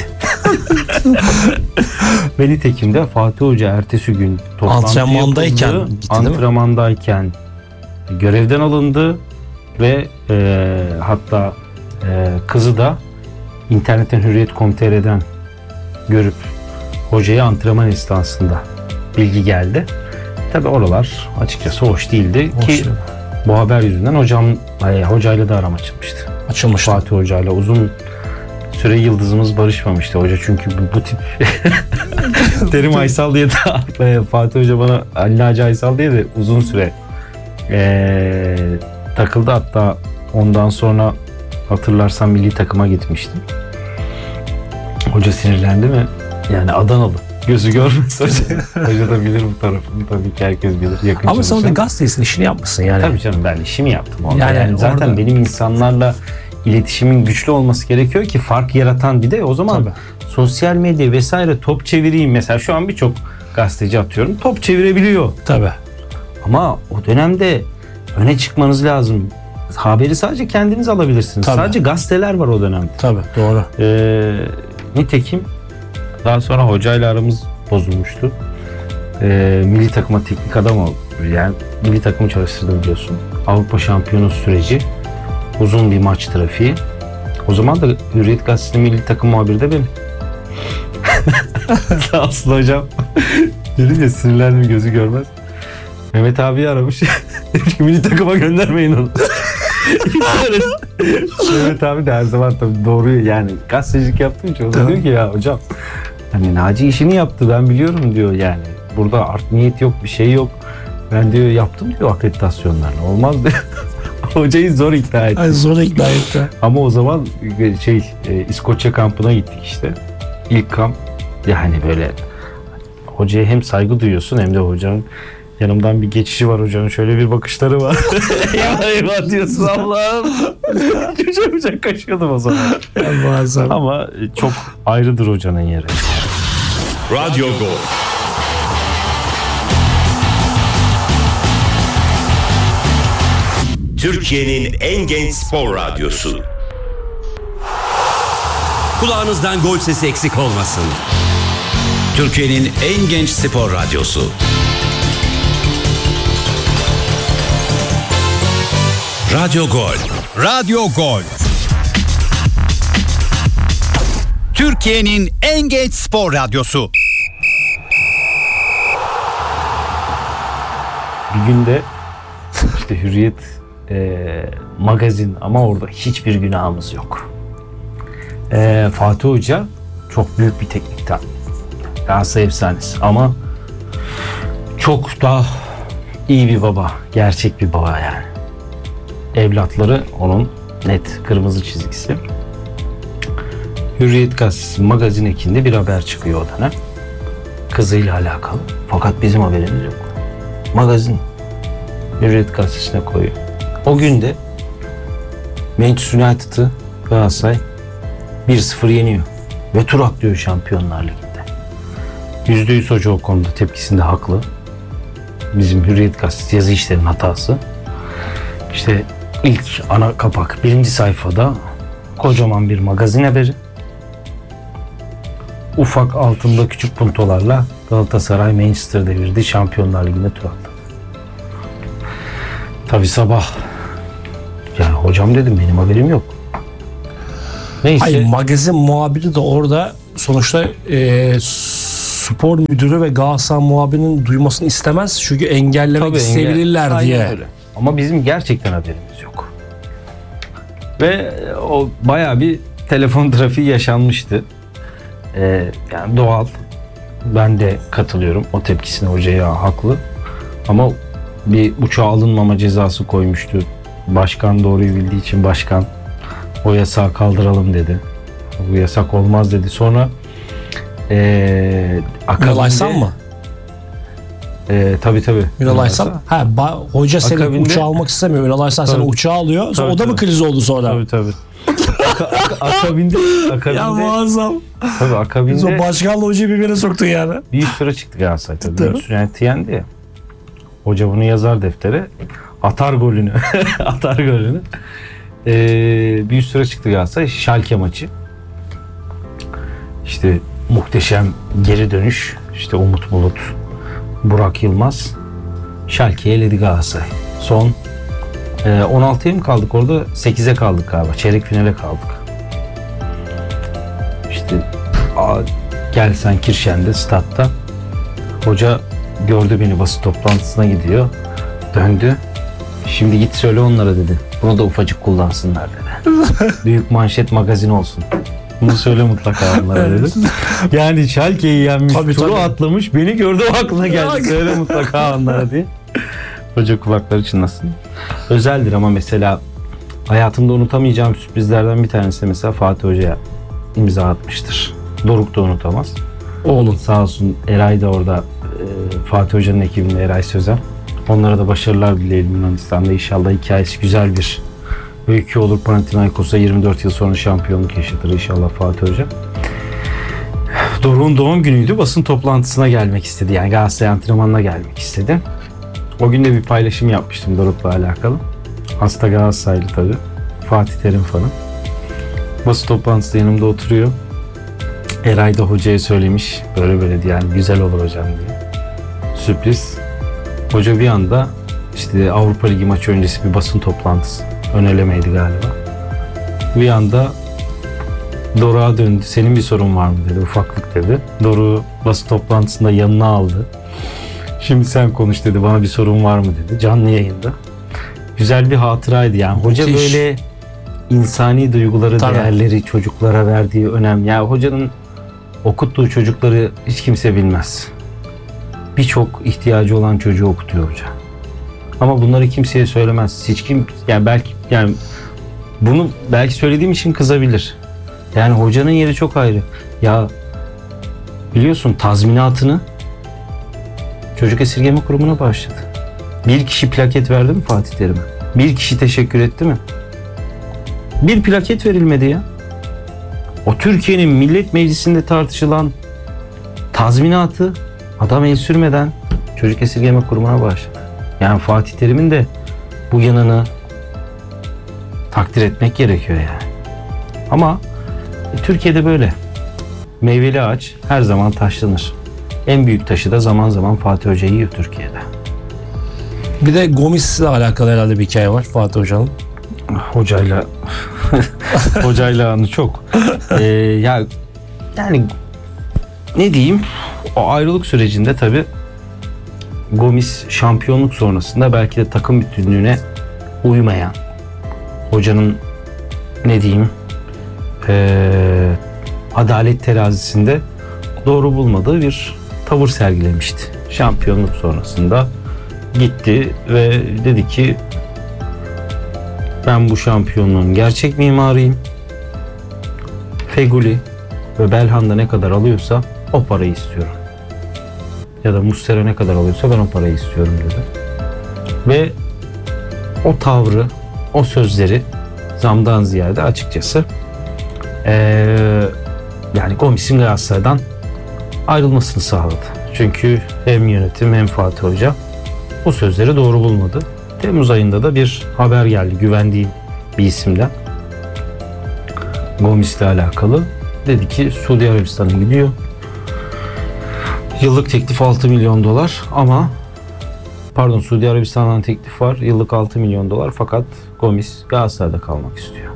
F: Ve nitekim de Fatih Hoca ertesi gün toplantı
E: Antrenmandayken
F: yapıldı.
E: gitti değil mi?
F: Antrenmandayken görevden alındı ve e, hatta e, kızı da internetten hürriyet nokta com nokta tr'den görüp hocaya antrenman esnasında bilgi geldi. Tabi oralar açıkçası hoş değildi
E: Hoş
F: ki
E: değil.
F: bu haber yüzünden hocam e, hocayla da aram açılmıştı.
E: Açılmıştı.
F: Fatih Hoca'yla uzun süre yıldızımız barışmamıştı. Hoca çünkü bu, bu tip Terim Aysal diye de Fatih Hoca bana Ali Naci Aysal diye de uzun süre ee, takıldı. Hatta ondan sonra hatırlarsan milli takıma gitmiştim. Hoca sinirlendi mi? Yani Adanalı. Gözü görmez hoca. Hoca da bilir bu tarafını. Tabii ki herkes bilir. Yakın
E: Ama sen de
F: çalışan.
E: gazetesin işini yapmışsın yani.
F: Tabii canım ben işimi yaptım orada.
E: Yani
F: Yani, zaten
E: orada-
F: benim insanlarla iletişimin güçlü olması gerekiyor ki fark yaratan bir de o zaman
E: Tabii.
F: sosyal medya vesaire top çevireyim. Mesela şu an birçok gazeteci atıyorum top çevirebiliyor.
E: Tabii.
F: Ama o dönemde öne çıkmanız lazım. Haberi sadece kendiniz alabilirsiniz.
E: Tabii.
F: Sadece gazeteler var o dönemde.
E: Tabii doğru.
F: Ee, nitekim daha sonra hocayla aramız bozulmuştu. Ee, milli takıma teknik adam oldu. Yani milli takımı çalıştırdım biliyorsun. Avrupa şampiyonu süreci. Uzun bir maç trafiği. O zaman da Hürriyet Gazetesi milli takım muhabiri de benim. Sağ olsun hocam. Dedim ya sinirlendim gözü görmez. Mehmet abi aramış. Demiş ki milli takıma göndermeyin onu. Mehmet abi de her zaman tabii doğru yani gazetecilik yaptığı için o da diyor ki ya hocam hani Naci işini yaptı ben biliyorum diyor yani. Burada art niyet yok bir şey yok. Ben diyor yaptım diyor akreditasyonlarını. Olmaz diyor. Hocayı zor ikna etti.
E: Ay zor ikna etti.
F: Ama o zaman şey e, İskoçya kampına gittik işte. İlk kamp yani böyle hocaya hem saygı duyuyorsun hem de hocanın yanımdan bir geçişi var hocanın şöyle bir bakışları var. eyvah eyvah diyorsun Allah'ım. Çocuğa bıçak kaşıyordum o zaman.
E: Muazzam.
F: Ama çok ayrıdır hocanın yeri.
D: Radyo Gol. Türkiye'nin en genç spor radyosu. Kulağınızdan gol sesi eksik olmasın. Türkiye'nin en genç spor radyosu. Radyo Gol.
G: Radyo Gol. Türkiye'nin en genç spor radyosu.
F: Bir günde işte Hürriyet e, magazin ama orada hiçbir günahımız yok. E, Fatih Hoca çok büyük bir teknik adam. Galatasaray efsanesi ama çok daha iyi bir baba. Gerçek bir baba yani. Evlatları onun net kırmızı çizgisi. Hürriyet Gazetesi magazin ekinde bir haber çıkıyor o dönem. Kızıyla alakalı. Fakat bizim haberimiz yok. Magazin Hürriyet Gazetesi'ne koyuyor. O gün de Manchester United'ı Galatasaray bir sıfır yeniyor. Ve tur atlıyor Şampiyonlar Ligi'nde. yüzde yüz hoca o konuda tepkisinde haklı. Bizim Hürriyet Gazetesi yazı işlerinin hatası. İşte ilk ana kapak birinci sayfada kocaman bir magazin haberi. ufak altında küçük puntolarla Galatasaray Manchester devirdi. Şampiyonlar Ligi'ne tur attı. Tabii sabah yani hocam dedim benim haberim yok. Neyse.
E: Hayır, magazin muhabiri de orada sonuçta e, spor müdürü ve Galatasaray muhabirinin duymasını istemez. Çünkü engellemek
F: Tabii,
E: isteyebilirler
F: engel-
E: diye.
F: Aynen öyle. Ama bizim gerçekten haberimiz yok. Ve o bayağı bir telefon trafiği yaşanmıştı. Ee, yani doğal. Ben de katılıyorum. O tepkisine hocaya haklı. Ama bir uçağa alınmama cezası koymuştu. Başkan doğruyu bildiği için başkan o yasağı kaldıralım dedi. Bu yasak olmaz dedi. Sonra ee,
E: Ünal Aysal mı?
F: E, tabii tabii.
E: Ünal Aysal. Ha, ba- hoca seni
F: Akabinde-
E: uçağa almak istemiyor. Ünal Aysal seni
F: Tabii.
E: uçağa alıyor. Sonra
F: Tabii,
E: o da mı
F: tabii.
E: kriz oldu sonra?
F: Tabii tabii. Aka- aka- akabinde akabinde
E: Ya muazzam.
F: tabii
E: Biz o
F: akabinde
E: başkanla hocayı birbirine soktun yani.
F: bir üst tura çıktı Galatasaray tabii.
E: Tabii.
F: Biliyorsun, yani yendi ya. Hoca bunu yazar deftere. Atar golünü. atar golünü. Ee, bir üst tura çıktı Galatasaray. Schalke maçı. İşte muhteşem geri dönüş. İşte Umut Bulut, Burak Yılmaz. Schalke'yi eledi Galatasaray. Son e, on altıya mı kaldık orada? sekize kaldık galiba. Çeyrek finale kaldık. İşte a, Gelsen Kirşen'de statta. Hoca gördü beni, basın toplantısına gidiyor. Döndü. Şimdi git söyle onlara dedi. Bunu da ufacık kullansınlar dedi. Büyük manşet magazin olsun. Bunu söyle mutlaka onlara dedi. Yani Schalke'yi yenmiş,
E: Tabii,
F: turu
E: tabii.
F: atlamış. Beni gördü, o aklına geldi. Söyle mutlaka onlara diye. Hoca kulakları çınlasın. Özeldir ama mesela hayatımda unutamayacağım sürprizlerden bir tanesi de mesela Fatih Hoca'ya imza atmıştır. Doruk da unutamaz.
E: Oğlum.
F: Sağ olsun Eray da orada, e, Fatih Hoca'nın ekibinde Eray Sözen. Onlara da başarılar dileyelim Yunanistan'da. İnşallah hikayesi güzel bir öykü olur. Panathinaikos'a yirmi dört yıl sonra şampiyonluk yaşatır inşallah Fatih Hoca. Doruk'un doğum günüydü. Basın toplantısına gelmek istedi. Yani Galatasaray antrenmanına gelmek istedi. O gün de bir paylaşım yapmıştım Doruk'la alakalı. Hasta Galatasaraylı tabii. Fatih Terim fanı. Basın toplantısında yanımda oturuyor. Eray da hocaya söylemiş. Böyle böyle diye, yani güzel olur hocam diye. Sürpriz. Hoca bir anda işte Avrupa Ligi maçı öncesi bir basın toplantısı. Ön elemeydi galiba. Bir anda Doruk'a döndü. Senin bir sorun var mı dedi. Ufaklık dedi. Doruk'u basın toplantısında yanına aldı. Şimdi sen konuş dedi. Bana bir sorun var mı dedi. Canlı yayında. Güzel bir hatıraydı yani. Hoca
E: Müthiş.
F: böyle insani duyguları,
E: Tabii.
F: değerleri, çocuklara verdiği önem. Ya hocanın okuttuğu çocukları hiç kimse bilmez. Birçok ihtiyacı olan çocuğu okutuyor hoca. Ama bunları kimseye söylemez. Hiç kim, yani belki, yani bunu belki söylediğim için kızabilir. Yani hocanın yeri çok ayrı. Ya biliyorsun tazminatını Çocuk Esirgeme Kurumu'na bağışladı. Bir kişi plaket verdi mi Fatih Terim'e? Bir kişi teşekkür etti mi? Bir plaket verilmedi ya. O Türkiye'nin Millet Meclisi'nde tartışılan tazminatı adam el sürmeden Çocuk Esirgeme Kurumu'na bağışladı. Yani Fatih Terim'in de bu yanını takdir etmek gerekiyor yani. Ama e, Türkiye'de böyle. Meyveli ağaç her zaman taşlanır. En büyük taşı da zaman zaman Fatih Hoca yiyor Türkiye'de.
E: Bir de Gomis'le alakalı herhalde bir hikaye var Fatih Hoca'nın.
F: Hocayla hocayla anı çok. Ee, ya yani ne diyeyim? O ayrılık sürecinde tabii Gomis şampiyonluk sonrasında belki de takım bütünlüğüne uymayan, hocanın ne diyeyim ee, adalet terazisinde doğru bulmadığı bir tavır sergilemişti. Şampiyonluk sonrasında gitti ve dedi ki ben bu şampiyonluğun gerçek mimarıyım. Feguli ve Belhanda ne kadar alıyorsa o parayı istiyorum. Ya da Muslera ne kadar alıyorsa ben o parayı istiyorum dedi. Ve o tavrı, o sözleri zamdan ziyade açıkçası ee, yani Gomis'in Galatasaray'dan ayrılmasını sağladı. Çünkü hem yönetim hem Fatih Hoca o sözleri doğru bulmadı. Temmuz ayında da bir haber geldi güvendiğim bir isimden. Gomis'le alakalı. Dedi ki Suudi Arabistan'a gidiyor. Yıllık teklif altı milyon dolar ama pardon Suudi Arabistan'dan teklif var. Yıllık altı milyon dolar fakat Gomis Galatasaray'da kalmak istiyor.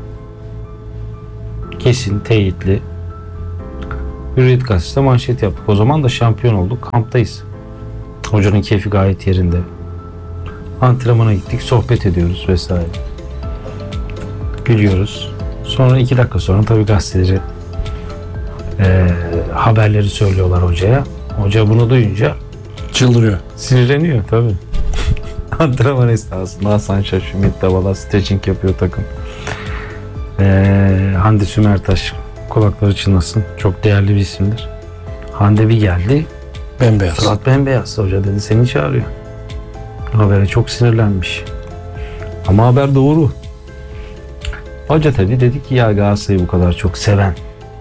F: Kesin, teyitli. Hürriyet Gazetesi'nde manşet yaptık. O zaman da şampiyon olduk. Kamptayız. Hocanın keyfi gayet yerinde. Antrenmana gittik, sohbet ediyoruz vesaire. Gülüyoruz. Sonra iki dakika sonra tabii gazeteci e, haberleri söylüyorlar hocaya. Hoca bunu duyunca
E: Çıldırıyor.
F: sinirleniyor tabii. Antrenman esnasında Hasan Şaş, Ümit Davala stretching yapıyor takım. Ee, Hande Sümertaş kulakları çınlasın. Çok değerli bir isimdir. Hande bir geldi.
E: Bembeyaz.
F: Surat bembeyaz. Hoca dedi seni çağırıyor. Habere çok sinirlenmiş. Ama haber doğru. Hoca tabii dedi ki ya Galatasaray'ı bu kadar çok seven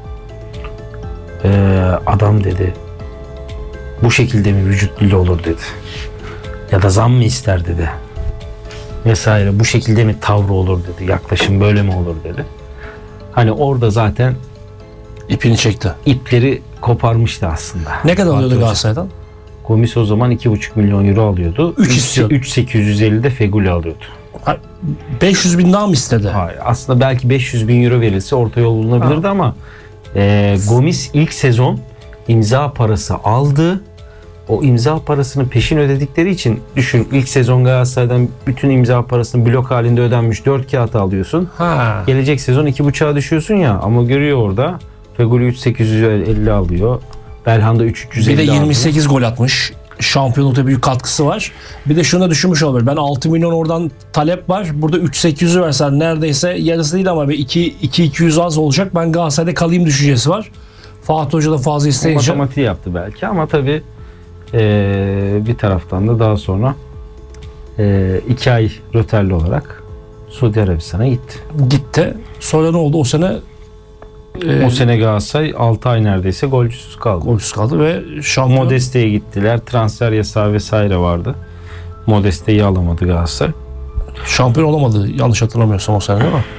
F: ee, adam dedi bu şekilde mi vücut dili olur dedi. Ya da zam mı ister dedi. Vesaire bu şekilde mi tavrı olur dedi. Yaklaşım böyle mi olur dedi. Hani orada zaten
E: İpini çekti.
F: ipleri koparmıştı aslında.
E: Ne kadar alıyordu
F: Fatih
E: Galatasaray'dan?
F: Gomis o zaman iki buçuk milyon euro alıyordu.
E: Üç istiyordu.
F: üç bin sekiz yüz elli de Feguli alıyordu.
E: beş yüz bin daha mı istedi?
F: Hayır, aslında belki beş yüz bin euro verilse orta yol bulunabilirdi
E: Ha.
F: ama e, Gomis ilk sezon imza parası aldı. O imza parasını peşin ödedikleri için düşün ilk sezon Galatasaray'dan bütün imza parasını blok halinde ödenmiş dört kağıt alıyorsun.
E: Ha.
F: Gelecek sezon iki buçuğa düşüyorsun ya ama görüyor orada Feguli üç bin sekiz yüz elli alıyor. Belhanda üç bin üç yüz elli
E: Bir de
F: alıyor.
E: yirmi sekiz gol atmış. Şampiyonlukta büyük katkısı var. Bir de şunu da düşünmüş olabilir. Ben altı milyon oradan talep var. Burada üç bin sekiz yüzü versen neredeyse yarısı değil ama iki bin iki yüz az olacak. Ben Galatasaray'da kalayım düşüncesi var. Fatih Hoca da fazla isteyince.
F: Matematiği yaptı belki ama tabii e, bir taraftan da daha sonra e, iki ay röterli olarak Suudi Arabistan'a gitti.
E: Gitti. Sonra ne oldu? O sene e,
F: O sene Galatasaray altı ay neredeyse golcüsüz kaldı.
E: golsüz kaldı ve şampiyon.
F: Modeste'ye gittiler. Transfer yasağı vesaire vardı. Modeste'yi alamadı Galatasaray.
E: Şampiyon olamadı. Yanlış hatırlamıyorsam o sene değil mi?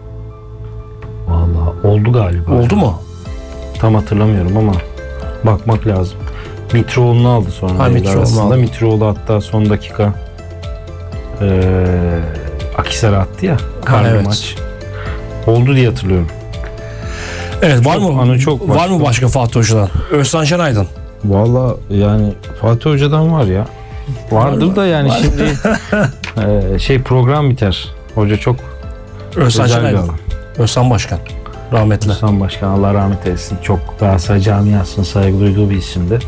F: Vallahi oldu galiba.
E: Oldu mu?
F: Tam hatırlamıyorum ama bakmak lazım. Mitroğlu'nu aldı sonra.
E: Ha,
F: devre
E: Mitroğlu'nu
F: arasında.
E: aldı.
F: Mitroğlu hatta son dakika e, Akhisar'a attı ya. Karlı
E: evet.
F: maç. Oldu diye hatırlıyorum.
E: Evet var
F: Çok,
E: mı?
F: anı çok
E: var
F: başka.
E: mı başka Fatih Hoca'dan? Özcan Şenaydın.
F: Valla yani Fatih Hoca'dan var ya. Vardır da yani şimdi e, şey program biter. Hoca çok
E: Özcan
F: özel bir
E: Şenaydın.
F: adam.
E: Özcan Başkan. Rahmetli.
F: Hasan Başkan Allah rahmet eylesin. Çok Galatasaray camiasının saygı duyduğu bir isimdi.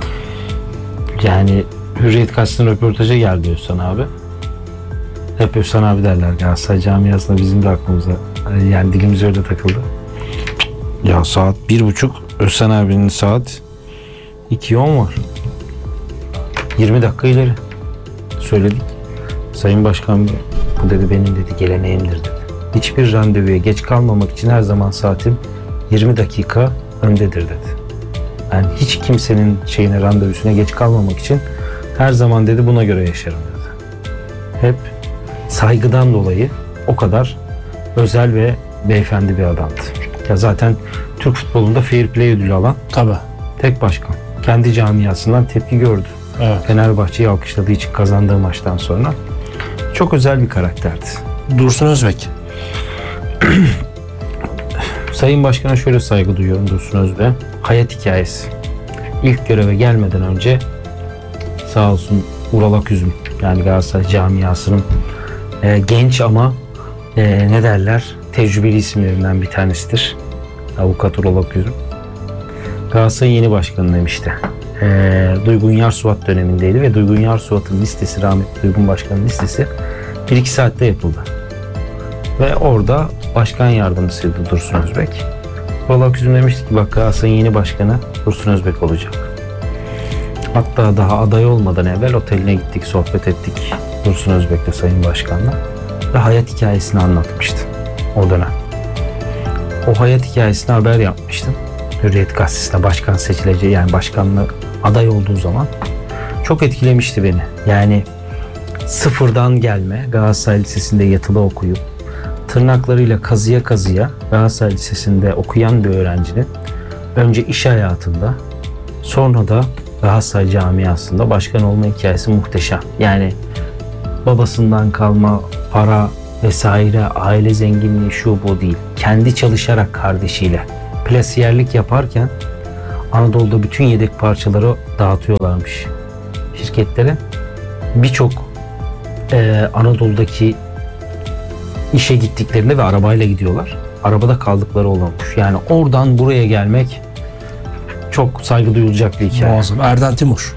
F: Yani Hürriyet Gazetesi'nin röportaja geldi Özcan abi. Hep Özcan abi derler Galatasaray camiasında, bizim de aklımıza yani dilimiz öyle takıldı. Ya saat bir buçuk, Özcan abinin saat iki on var. yirmi dakika ileri söyledik. Sayın Başkan bu dedi benim dedi geleneğimdir dedi. Hiçbir randevuya geç kalmamak için her zaman saatim yirmi dakika öndedir dedi. Yani hiç kimsenin şeyine, randevusuna geç kalmamak için her zaman dedi buna göre yaşarım dedi. Hep saygıdan dolayı o kadar özel ve beyefendi bir adamdı. Ya zaten Türk futbolunda fair play ödülü alan
E: Tabii.
F: tek başkan. Kendi camiasından tepki gördü.
E: Evet.
F: Fenerbahçe'yi alkışladığı için kazandığı maçtan sonra. Çok özel bir karakterdi.
E: Dursun Özbek.
F: Sayın Başkan'a şöyle saygı duyuyorum Dursun Özbek'e. Hayat hikayesi. İlk göreve gelmeden önce sağ olsun Ural Aküzüm yani Galatasaray camiasının e, genç ama e, ne derler tecrübeli isimlerinden bir tanesidir. Avukat Ural Aküzüm. Galatasaray'ın yeni başkanı demişti. E, Duygun Yarsuvat dönemindeydi ve Duygun Yarsuvat'ın listesi, rahmetli Duygun Başkan'ın listesi bir iki saatte yapıldı. Ve orada başkan yardımcısıydı Dursun Özbek. Ural Aküzüm demişti ki bak Galatasaray'ın yeni başkanı Dursun Özbek olacak. Hatta daha aday olmadan evvel oteline gittik, sohbet ettik Dursun Özbek'le Sayın Başkan'la. Ve hayat hikayesini anlatmıştı o dönem. O hayat hikayesini haber yapmıştım. Hürriyet Gazetesi'nde başkan seçileceği yani başkanlığı aday olduğu zaman çok etkilemişti beni. Yani sıfırdan gelme Galatasaray Lisesi'nde yatılı okuyup tırnaklarıyla kazıya kazıya Galatasaray Lisesi'nde okuyan bir öğrencinin önce iş hayatında sonra da Galatasaray camiasında başkan olma hikayesi muhteşem. Yani babasından kalma para vesaire, aile zenginliği şu bu değil. Kendi çalışarak kardeşiyle plasiyerlik yaparken Anadolu'da bütün yedek parçaları dağıtıyorlarmış şirketlere. Birçok e, Anadolu'daki işe gittiklerinde ve arabayla gidiyorlar. Arabada kaldıkları olmuş. Yani oradan buraya gelmek çok saygı duyulacak bir hikaye.
E: Muazzam. Erden Timur.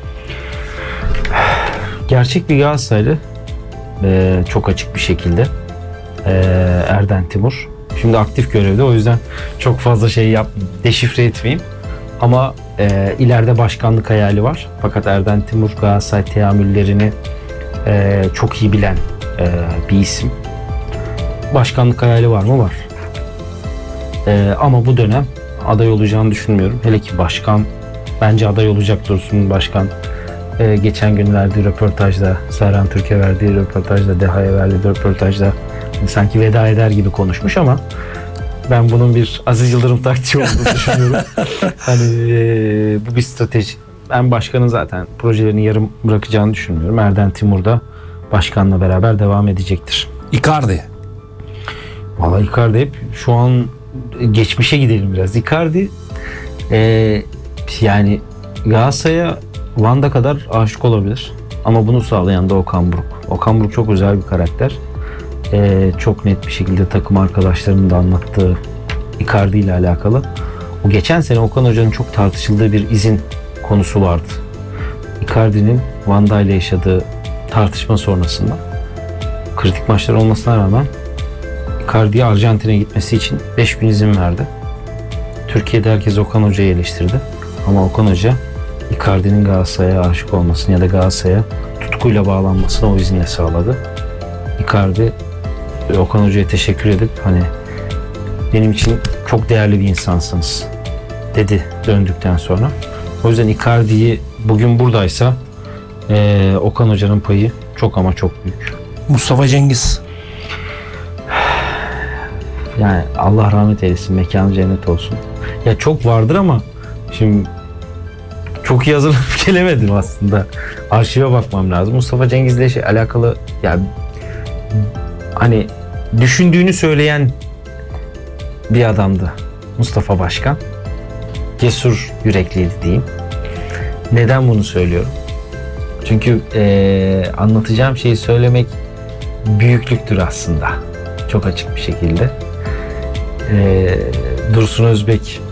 F: Gerçek bir Galatasaraylı, e, çok açık bir şekilde e, Erden Timur. Şimdi aktif görevde, o yüzden çok fazla şey yap, deşifre etmeyeyim. Ama e, ileride başkanlık hayali var. Fakat Erden Timur Galatasaray teamüllerini e, çok iyi bilen e, bir isim. Başkanlık hayali var mı? Var. E, ama bu dönem aday olacağını düşünmüyorum. Hele ki başkan, bence aday olacak Dursun Başkan. Ee, geçen gün verdiği röportajda, Serhan Türk'e verdiği röportajda, Deha'ya verdiği röportajda sanki veda eder gibi konuşmuş ama ben bunun bir Aziz Yıldırım taktiği olduğunu düşünüyorum. Hani e, bu bir strateji. Ben başkanın zaten projelerini yarım bırakacağını düşünmüyorum. Erden Timur da başkanla beraber devam edecektir.
E: Icardi.
F: Vallahi Icardi hep şu an geçmişe gidelim biraz. Icardi e, yani Galatasaray'a Van'da kadar aşık olabilir. Ama bunu sağlayan da Okan Buruk. Okan Buruk çok özel bir karakter. Ee, çok net bir şekilde takım arkadaşlarının da anlattığı Icardi ile alakalı. O geçen sene Okan Hoca'nın çok tartışıldığı bir izin konusu vardı. Icardi'nin Van'da ile yaşadığı tartışma sonrasında kritik maçlar olmasına rağmen Icardi'ye Arjantin'e gitmesi için beş gün izin verdi. Türkiye'de herkes Okan Hoca'yı eleştirdi. Ama Okan Hoca Icardi'nin Galatasaray'a aşık olmasını ya da Galatasaray'a tutkuyla bağlanmasını o izinle sağladı. Icardi Okan Hoca'ya teşekkür edip hani benim için çok değerli bir insansınız dedi döndükten sonra. O yüzden Icardi'yi bugün buradaysa e, Okan Hoca'nın payı çok ama çok büyük.
E: Mustafa Cengiz.
F: Yani Allah rahmet eylesin, mekanı cennet olsun. Ya çok vardır ama şimdi çok iyi hazırlanıp gelemedim aslında. Arşive bakmam lazım. Mustafa Cengiz'le şey alakalı, yani hani düşündüğünü söyleyen bir adamdı Mustafa Başkan. Cesur yürekliydi diyeyim. Neden bunu söylüyorum? Çünkü ee, anlatacağım şeyi söylemek büyüklüktür aslında. Çok açık bir şekilde. E, Dursun Özbek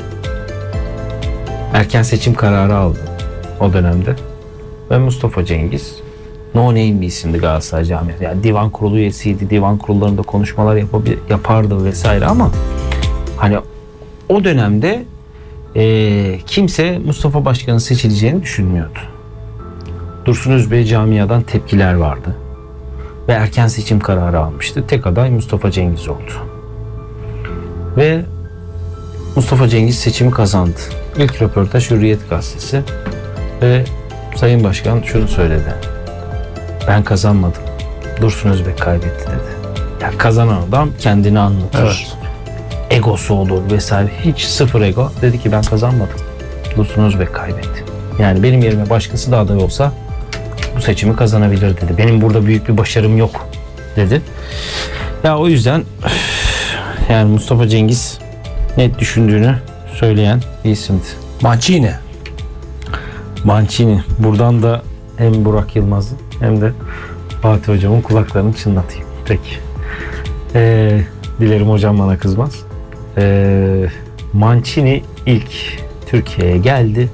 F: erken seçim kararı aldı o dönemde. Ve Mustafa Cengiz no name bir isimdi Galatasaray camiası. Yani divan kurulu üyesiydi. Divan kurullarında konuşmalar yapabil- yapardı vesaire ama hani o dönemde e, kimse Mustafa Başkan'ın seçileceğini düşünmüyordu. Dursun Özbek camiadan tepkiler vardı. Ve erken seçim kararı almıştı. Tek aday Mustafa Cengiz oldu. Ve Mustafa Cengiz seçimi kazandı. İlk röportaj Hürriyet Gazetesi ve Sayın Başkan şunu söyledi. Ben kazanmadım. Dursun Özbek kaybetti dedi. Yani kazanan adam kendini anlatır.
E: Evet.
F: Egosu olur vesaire. Hiç sıfır ego. Dedi ki ben kazanmadım. Dursun Özbek kaybetti. Yani benim yerime başkası da aday olsa bu seçimi kazanabilir dedi. Benim burada büyük bir başarım yok dedi. Ya o yüzden yani Mustafa Cengiz net düşündüğünü söyleyen bir isimdi.
E: Mancini.
F: Mancini. Buradan da hem Burak Yılmaz'ın hem de Fatih Hocam'ın kulaklarını çınlatayım. Peki. Ee, dilerim hocam bana kızmaz. Ee, Mancini ilk Türkiye'ye geldi.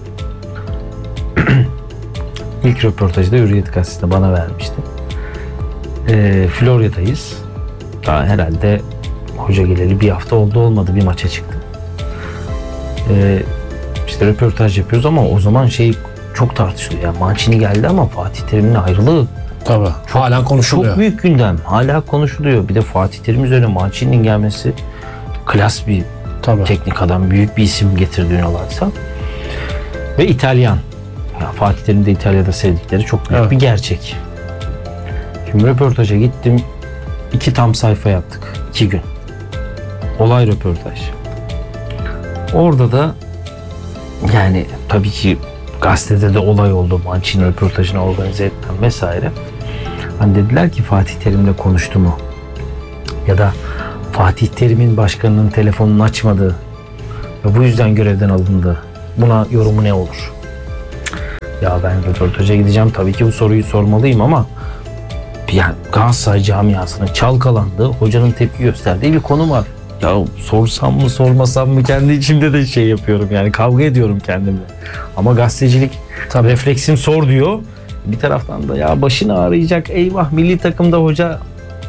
F: İlk röportajda Hürriyet Gazetesi'nde bana vermişti. Ee, Florya'dayız. Daha herhalde hoca geleli bir hafta oldu olmadı, bir maça çıktım. Ee, işte röportaj yapıyoruz ama o zaman şey çok tartışılıyor. Yani Mancini geldi ama Fatih Terim'in ayrılığı
E: Tabii. Hala konuşuluyor.
F: çok büyük gündem. Hala konuşuluyor. Bir de Fatih Terim üzerine Mancini'nin gelmesi klas bir
E: Tabii.
F: teknik adam, büyük bir isim getirdiğin olaysa. Ve İtalyan. Ya Fatih Terim'i de İtalya'da sevdikleri çok büyük
E: Evet.
F: bir gerçek. Şimdi röportaja gittim. İki tam sayfa yaptık. İki gün. Olay röportaj. Orada da yani tabii ki gazetede de olay oldu. Mancini röportajını organize ettim vesaire. Hani dediler ki Fatih Terim'le konuştu mu? Ya da Fatih Terim'in başkanının telefonunu açmadığı ve bu yüzden görevden alındı. Buna yorumu ne olur? Ya ben röportaja gideceğim. Tabii ki bu soruyu sormalıyım ama yani Galatasaray camiasının çalkalandığı, hocanın tepki gösterdiği bir konu var. Ya sorsam mı sormasam mı kendi içimde de şey yapıyorum yani kavga ediyorum kendimle. Ama gazetecilik tabii refleksim sor diyor. Bir taraftan da ya başını ağrıyacak eyvah milli takımda hoca.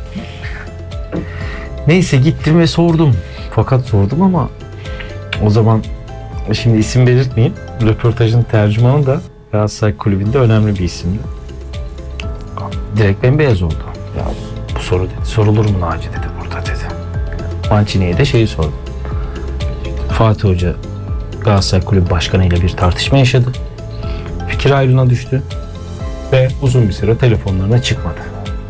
F: Neyse gittim ve sordum. Fakat sordum ama o zaman şimdi isim belirtmeyeyim. Röportajın tercümanı da Galatasaray Kulübü'nde önemli bir isimdi. Direkt bembeyaz oldu. Ya bu soru dedi. Sorulur mu Naci dedi burada dedi. Mancini'ye de şeyi sordum. Fatih Hoca Galatasaray Kulübü Başkanı ile bir tartışma yaşadı. Fikir ayrılığına düştü. Ve uzun bir süre telefonlarına çıkmadı.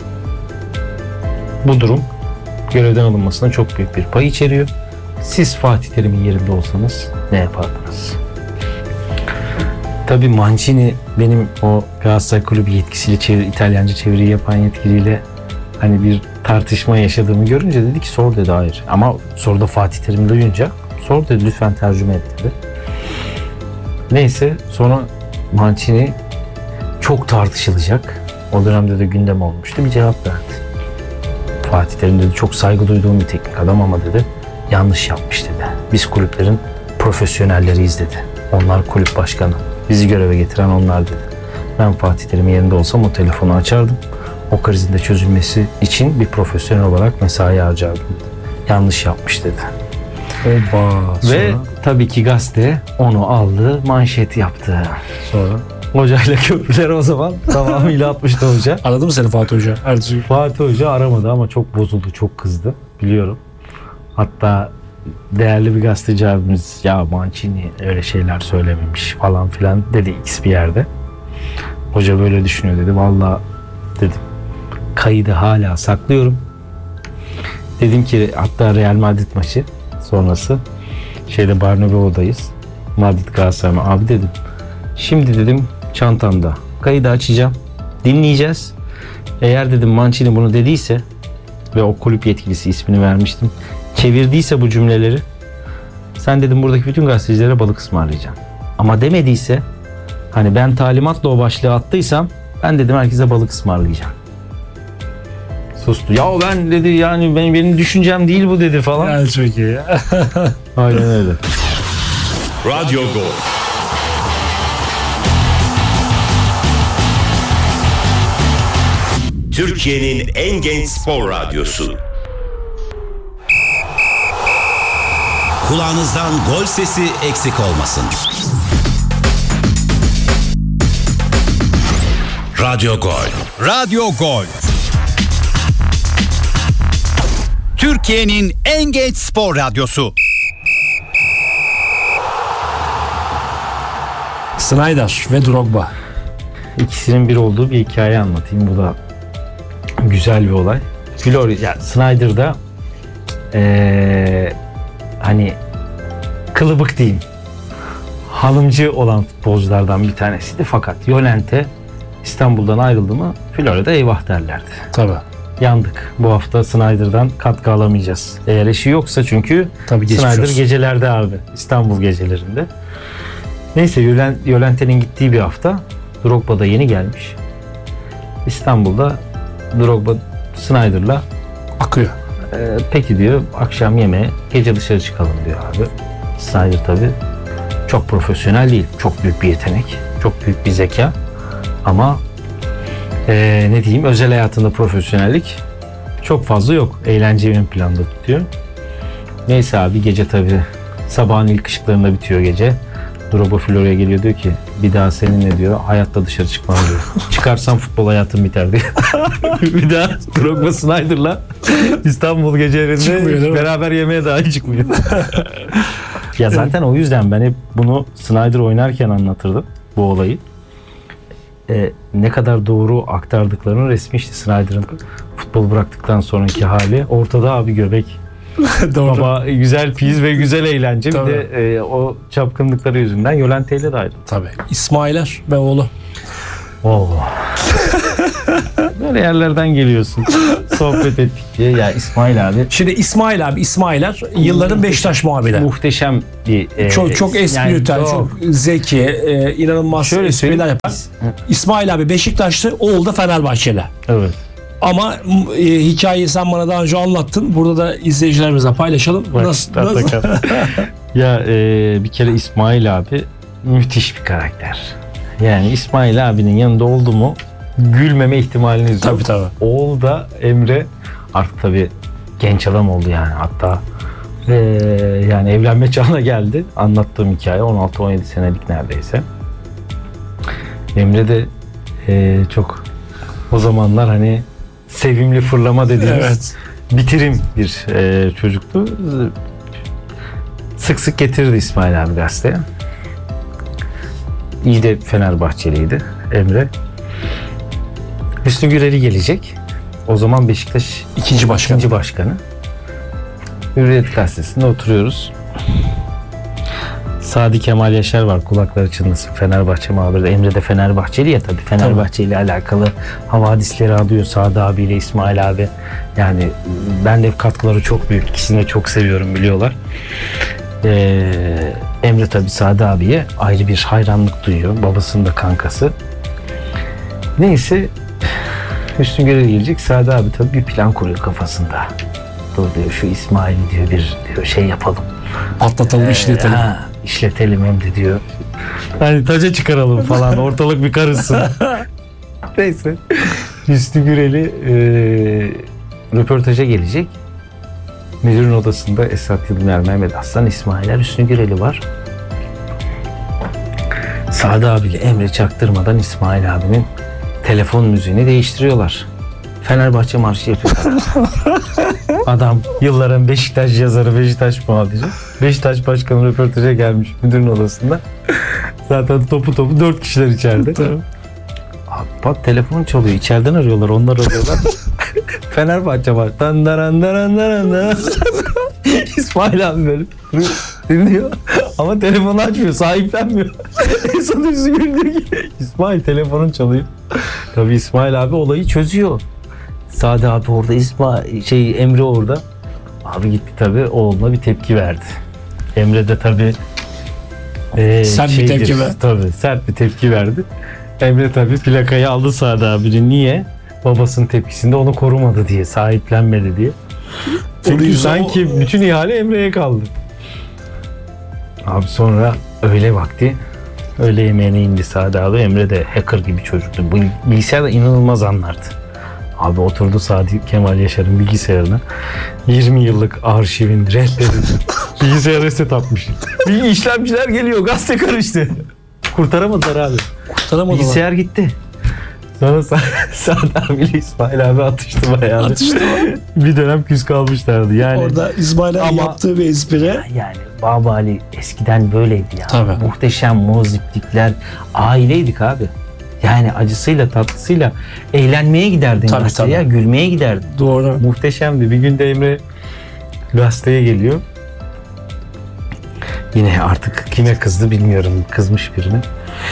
F: Bu durum görevden alınmasına çok büyük bir pay içeriyor. Siz Fatih Terim'in yerinde olsanız ne yapardınız? Tabii Mancini benim o Galatasaray Kulübü yetkisiyle çevir, İtalyanca çeviri yapan yetkiliyle hani bir tartışma yaşadığımı görünce dedi ki sor dedi hayır. Ama soruda Fatih Terim'i duyunca sor dedi lütfen tercüme et dedi. Neyse sonra Mancini çok tartışılacak. O dönemde de gündem olmuştu. Bir cevap verdi. Fatih Terim dedi çok saygı duyduğum bir teknik adam ama dedi yanlış yapmış dedi. Biz kulüplerin profesyonelleriyiz dedi. Onlar kulüp başkanı. Bizi göreve getiren onlar dedi. Ben Fatih Terim'in yerinde olsam o telefonu açardım. O krizin de çözülmesi için bir profesyonel olarak mesai harcardım dedi. Yanlış yapmış dedi.
E: Oba.
F: Ve tabii ki gazete onu aldı, manşet yaptı.
E: Sonra?
F: Hocayla köprüleri o zaman tamamıyla atmıştı hoca.
E: Aradı mı seni Fatih Hoca? Ertesi
F: Fatih Hoca aramadı ama çok bozuldu, çok kızdı. Biliyorum. Hatta değerli bir gazeteci abimiz ya Mancini öyle şeyler söylememiş falan filan dedi X bir yerde. Hoca böyle düşünüyor dedi. Vallahi dedim kaydı hala saklıyorum. Dedim ki hatta Real Madrid maçı sonrası şeyde Bernabéu'dayız. Madrid Galatasaray abi dedim. Şimdi dedim çantamda kaydı açacağım. Dinleyeceğiz. Eğer dedim Mancini bunu dediyse ve o kulüp yetkilisi ismini vermiştim. Çevirdiyse bu cümleleri sen dedim buradaki bütün gazetecilere balık ısmarlayacaksın. Ama demediyse hani ben talimatla o başlığı attıysam ben dedim herkese balık ısmarlayacağım. Sustu. Ya ben dedi yani benim, benim düşüncem değil bu dedi falan.
E: Yani çok iyi ya.
F: Aynen öyle.
D: Radyo Gol. Türkiye'nin en genç spor radyosu. Kulağınızdan gol sesi eksik olmasın. Radyo Gol.
G: Radyo Gol. Türkiye'nin en genç spor radyosu.
E: Snyder ve Drogba.
F: İkisinin bir olduğu bir hikaye anlatayım. Bu da güzel bir olay. Florida, yani Snyder'da ee, hani kılıbık diyeyim. Hanımcı olan futbolculardan bir tanesiydi. Fakat Llorente İstanbul'dan ayrıldı mı Florida eyvah derlerdi.
E: Tabii.
F: Yandık. Bu hafta Snyder'dan katkı alamayacağız. Eğer eşi yoksa çünkü
E: Tabii
F: Snyder
E: olsun.
F: gecelerde abi. İstanbul gecelerinde. Neyse Llorente'nin gittiği bir hafta Drogba da yeni gelmiş. İstanbul'da Drogba Snyder'la
E: Akıyor.
F: e, peki diyor akşam yemeğe gece dışarı çıkalım diyor abi. Snyder tabii çok profesyonel değil. Çok büyük bir yetenek. Çok büyük bir zeka. Ama e, ne diyeyim özel hayatında profesyonellik çok fazla yok. Eğlenceyi ön planda tutuyor. Neyse abi gece tabii sabahın ilk ışıklarında bitiyor gece. Drogba Florya'ya geliyor diyor ki bir daha seninle diyor hayatta dışarı çıkmam diyor. Çıkarsam futbol hayatım biter diyor. Bir daha Drogba Snyder'la İstanbul gecelerinde beraber yemeğe dahi çıkmıyor. Ya zaten o yüzden ben hep bunu Snyder oynarken anlatırdım bu olayı. Ee, ne kadar doğru aktardıklarını resmi işte Snyder'ın futbol bıraktıktan sonraki hali ortada abi göbek.
E: Doğru.
F: Ama güzel piyiz ve güzel eğlence.
E: Tabii.
F: Bir de e, o çapkınlıkları yüzünden Yolante ile de ayrı.
E: Tabii. İsmailer ve oğlu.
F: Oo. Böyle yerlerden geliyorsun. Sohbet ettik diye. Ya İsmail abi
E: Şimdi İsmail abi, İsmailer yılların Beşiktaş muhabiri.
F: muhteşem bir e,
E: Çok çok espritüel,
F: yani
E: çok zeki, e, inanılmaz
F: Şöyle
E: espriler
F: söyleyeyim.
E: yapan. İsmail abi Beşiktaşlı, oğlu da Fenerbahçeli.
F: Evet.
E: Ama e, hikayeyi sen bana daha önce anlattın. Burada da izleyicilerimize paylaşalım.
F: Bak,
E: nasıl?
F: tat
E: nasıl?
F: bakalım. Ya e, bir kere İsmail abi müthiş bir karakter. Yani İsmail abinin yanında oldu mu gülmeme ihtimaliniz yok.
E: Tabii tabii.
F: Oğul da Emre artık tabii genç adam oldu yani. Hatta e, yani evlenme çağına geldi. Anlattığım hikaye on altı on yedi senelik neredeyse. Emre de e, çok o zamanlar hani sevimli fırlama dediğimiz
E: Evet.
F: bitirim bir e, çocuktu. Sık sık getirirdi İsmail abi gazeteye. İyi de Fenerbahçeliydi Emre. Hüsnü Gürel'i gelecek. O zaman Beşiktaş
E: İkinci başkan.
F: ikinci başkanı. Hürriyet gazetesinde oturuyoruz. Sadi Kemal Yaşar var, kulakları çınlasın, Fenerbahçe muhabiri. Emre de Fenerbahçeli ya tabii. Fenerbahçe ile alakalı havadisleri alıyor Sadi abiyle İsmail abi. Yani ben de katkıları çok büyük. İkisini de çok seviyorum, biliyorlar. Ee, Emre tabii Sadi abiye ayrı bir hayranlık duyuyor. Babasının da kankası. Neyse Hüsnü Gürel gelecek. Sadi abi tabii bir plan kuruyor kafasında. Dur diyor, şu İsmail'i diyor bir diyor şey yapalım.
E: Atlatalım, işletelim.
F: Ha, işletelim hem de diyor. Hani taca çıkaralım falan, ortalık bir karışsın. Neyse. Hüsnü Gürel'i e, röportaja gelecek. Müdürün odasında Esat Yılmaz, Mehmet Aslan, İsmailer, Hüsnü Gürel'i var. Sadi abiyle Emre çaktırmadan İsmail abinin telefon müziğini değiştiriyorlar. Fenerbahçe marşı yapıyorlar. Adam yılların Beşiktaş yazarı, Beşiktaş muhabiri. Beşiktaş başkanı röportaja gelmiş müdürün odasında. Zaten topu topu dört kişiler içeride. Abi bak telefon çalıyor. İçeriden arıyorlar. Onlar arıyorlar. Fenerbahçe var. Dandaran daran daran daran. İsmail abi böyle dinliyor. Ama telefonu açmıyor. Sahiplenmiyor. En son üzgün diyor ki İsmail telefonun çalıyor. Tabii İsmail abi olayı çözüyor. Sadi abi orada, İsmail şey Emre orada. Abi gitti tabii oğluna bir tepki verdi. Emre de tabii e,
E: Sert bir
F: şeydir,
E: tepki ver.
F: Tabii sert bir tepki verdi. Emre tabii plakayı aldı Sadi abinin. Niye? Babasının tepkisinde onu korumadı diye, sahiplenmedi diye. Çünkü
E: yüzden
F: sanki
E: o-
F: bütün ihale Emre'ye kaldı. Abi sonra öğle vakti öğle yemeğine indi Sadi abi. Emre de hacker gibi çocuktu. Bu bilgisayarda inanılmaz anlardı. Abi oturdu Sadi Kemal Yaşar'ın bilgisayarına. yirmi yıllık arşivin rehberini bilgisayar reset atmış. Bir işlemciler geliyor, gazete karıştı. Kurtaramadılar abi.
E: Kurtaramadılar.
F: Bilgisayar gitti. Sonra Sa- Sadi abiyle İsmail abi atıştı bayağı.
E: Atıştı
F: Bir dönem küs kalmışlardı. Yani
E: Orada İsmail abi
F: Ama-
E: yaptığı bir espri.
F: yani Baba Ali eskiden böyleydi ya.
E: Tabii.
F: Muhteşem moziplikler. Aileydik abi. Yani acısıyla tatlısıyla eğlenmeye giderdin
E: Tabii,
F: gazeteye,
E: tabii.
F: gülmeye giderdin.
E: Doğru.
F: Muhteşemdi. Bir gün de Emre gazeteye geliyor. Yine artık kime kızdı bilmiyorum. Kızmış birine.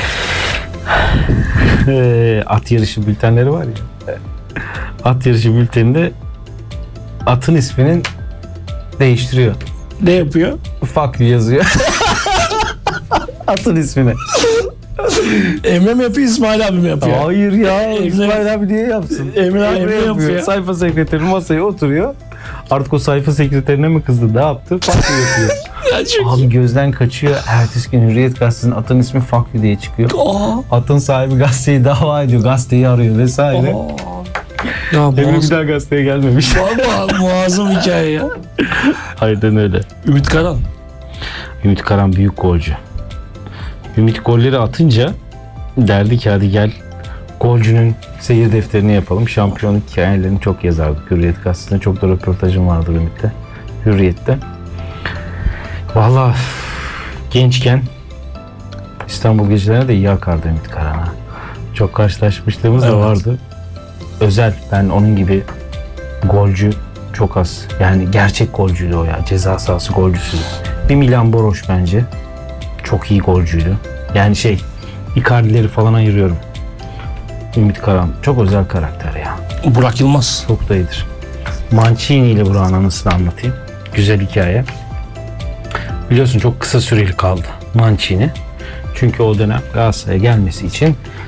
F: Ee, At yarışı bültenleri var ya. At yarışı bülteninde atın isminin değiştiriyor.
E: Ne yapıyor?
F: Fuck you yazıyor. Atın ismini.
E: Emre mi yapıyor, İsmail abi mi yapıyor?
F: Hayır ya.
E: Emre-
F: İsmail abi niye yapsın?
E: Emre- Emre yapıyor.
F: Sayfa sekreteri masaya oturuyor. Artık o sayfa sekreterine mi kızdı? Ne yaptı? Fuck you yapıyor.
E: Ya çok
F: Abi gözden kaçıyor. Ertesi gün Hürriyet gazetesinin atın ismi Fuck you diye çıkıyor.
E: Aa,
F: Atın sahibi gazeteyi dava ediyor. Gazeteyi arıyor vesaire.
E: aa. Ya
F: Emre bir
E: muazzam,
F: daha gazeteye gelmemiş.
E: Vallahi muazzam hikaye ya.
F: Aynen öyle.
E: Ümit Karan.
F: Ümit Karan büyük golcü. Ümit golleri atınca derdi ki hadi gel golcünün seyir defterini yapalım. Şampiyonluk hikayelerini çok yazardık. Hürriyet gazetesinde çok da röportajım vardı Ümit'te. Hürriyet'te. Vallahi gençken İstanbul gecelerine de iyi akardı Ümit Karan'a. Çok karşılaşmışlığımız da
E: Evet.
F: vardı. Özel. Ben onun gibi golcü çok az. Yani gerçek golcüydü o ya. Ceza sahası golcüsüydü. Bir Milan Boroş bence. Çok iyi golcüydü. Yani şey, Icardi'leri falan ayırıyorum. Ümit Karan çok özel karakter ya.
E: Burak Yılmaz.
F: Çok da iyidir. Mancini ile Burak'ın anısını anlatayım. Güzel hikaye. Biliyorsun çok kısa süreli kaldı Mancini. Çünkü o dönem Galatasaray'a gelmesi için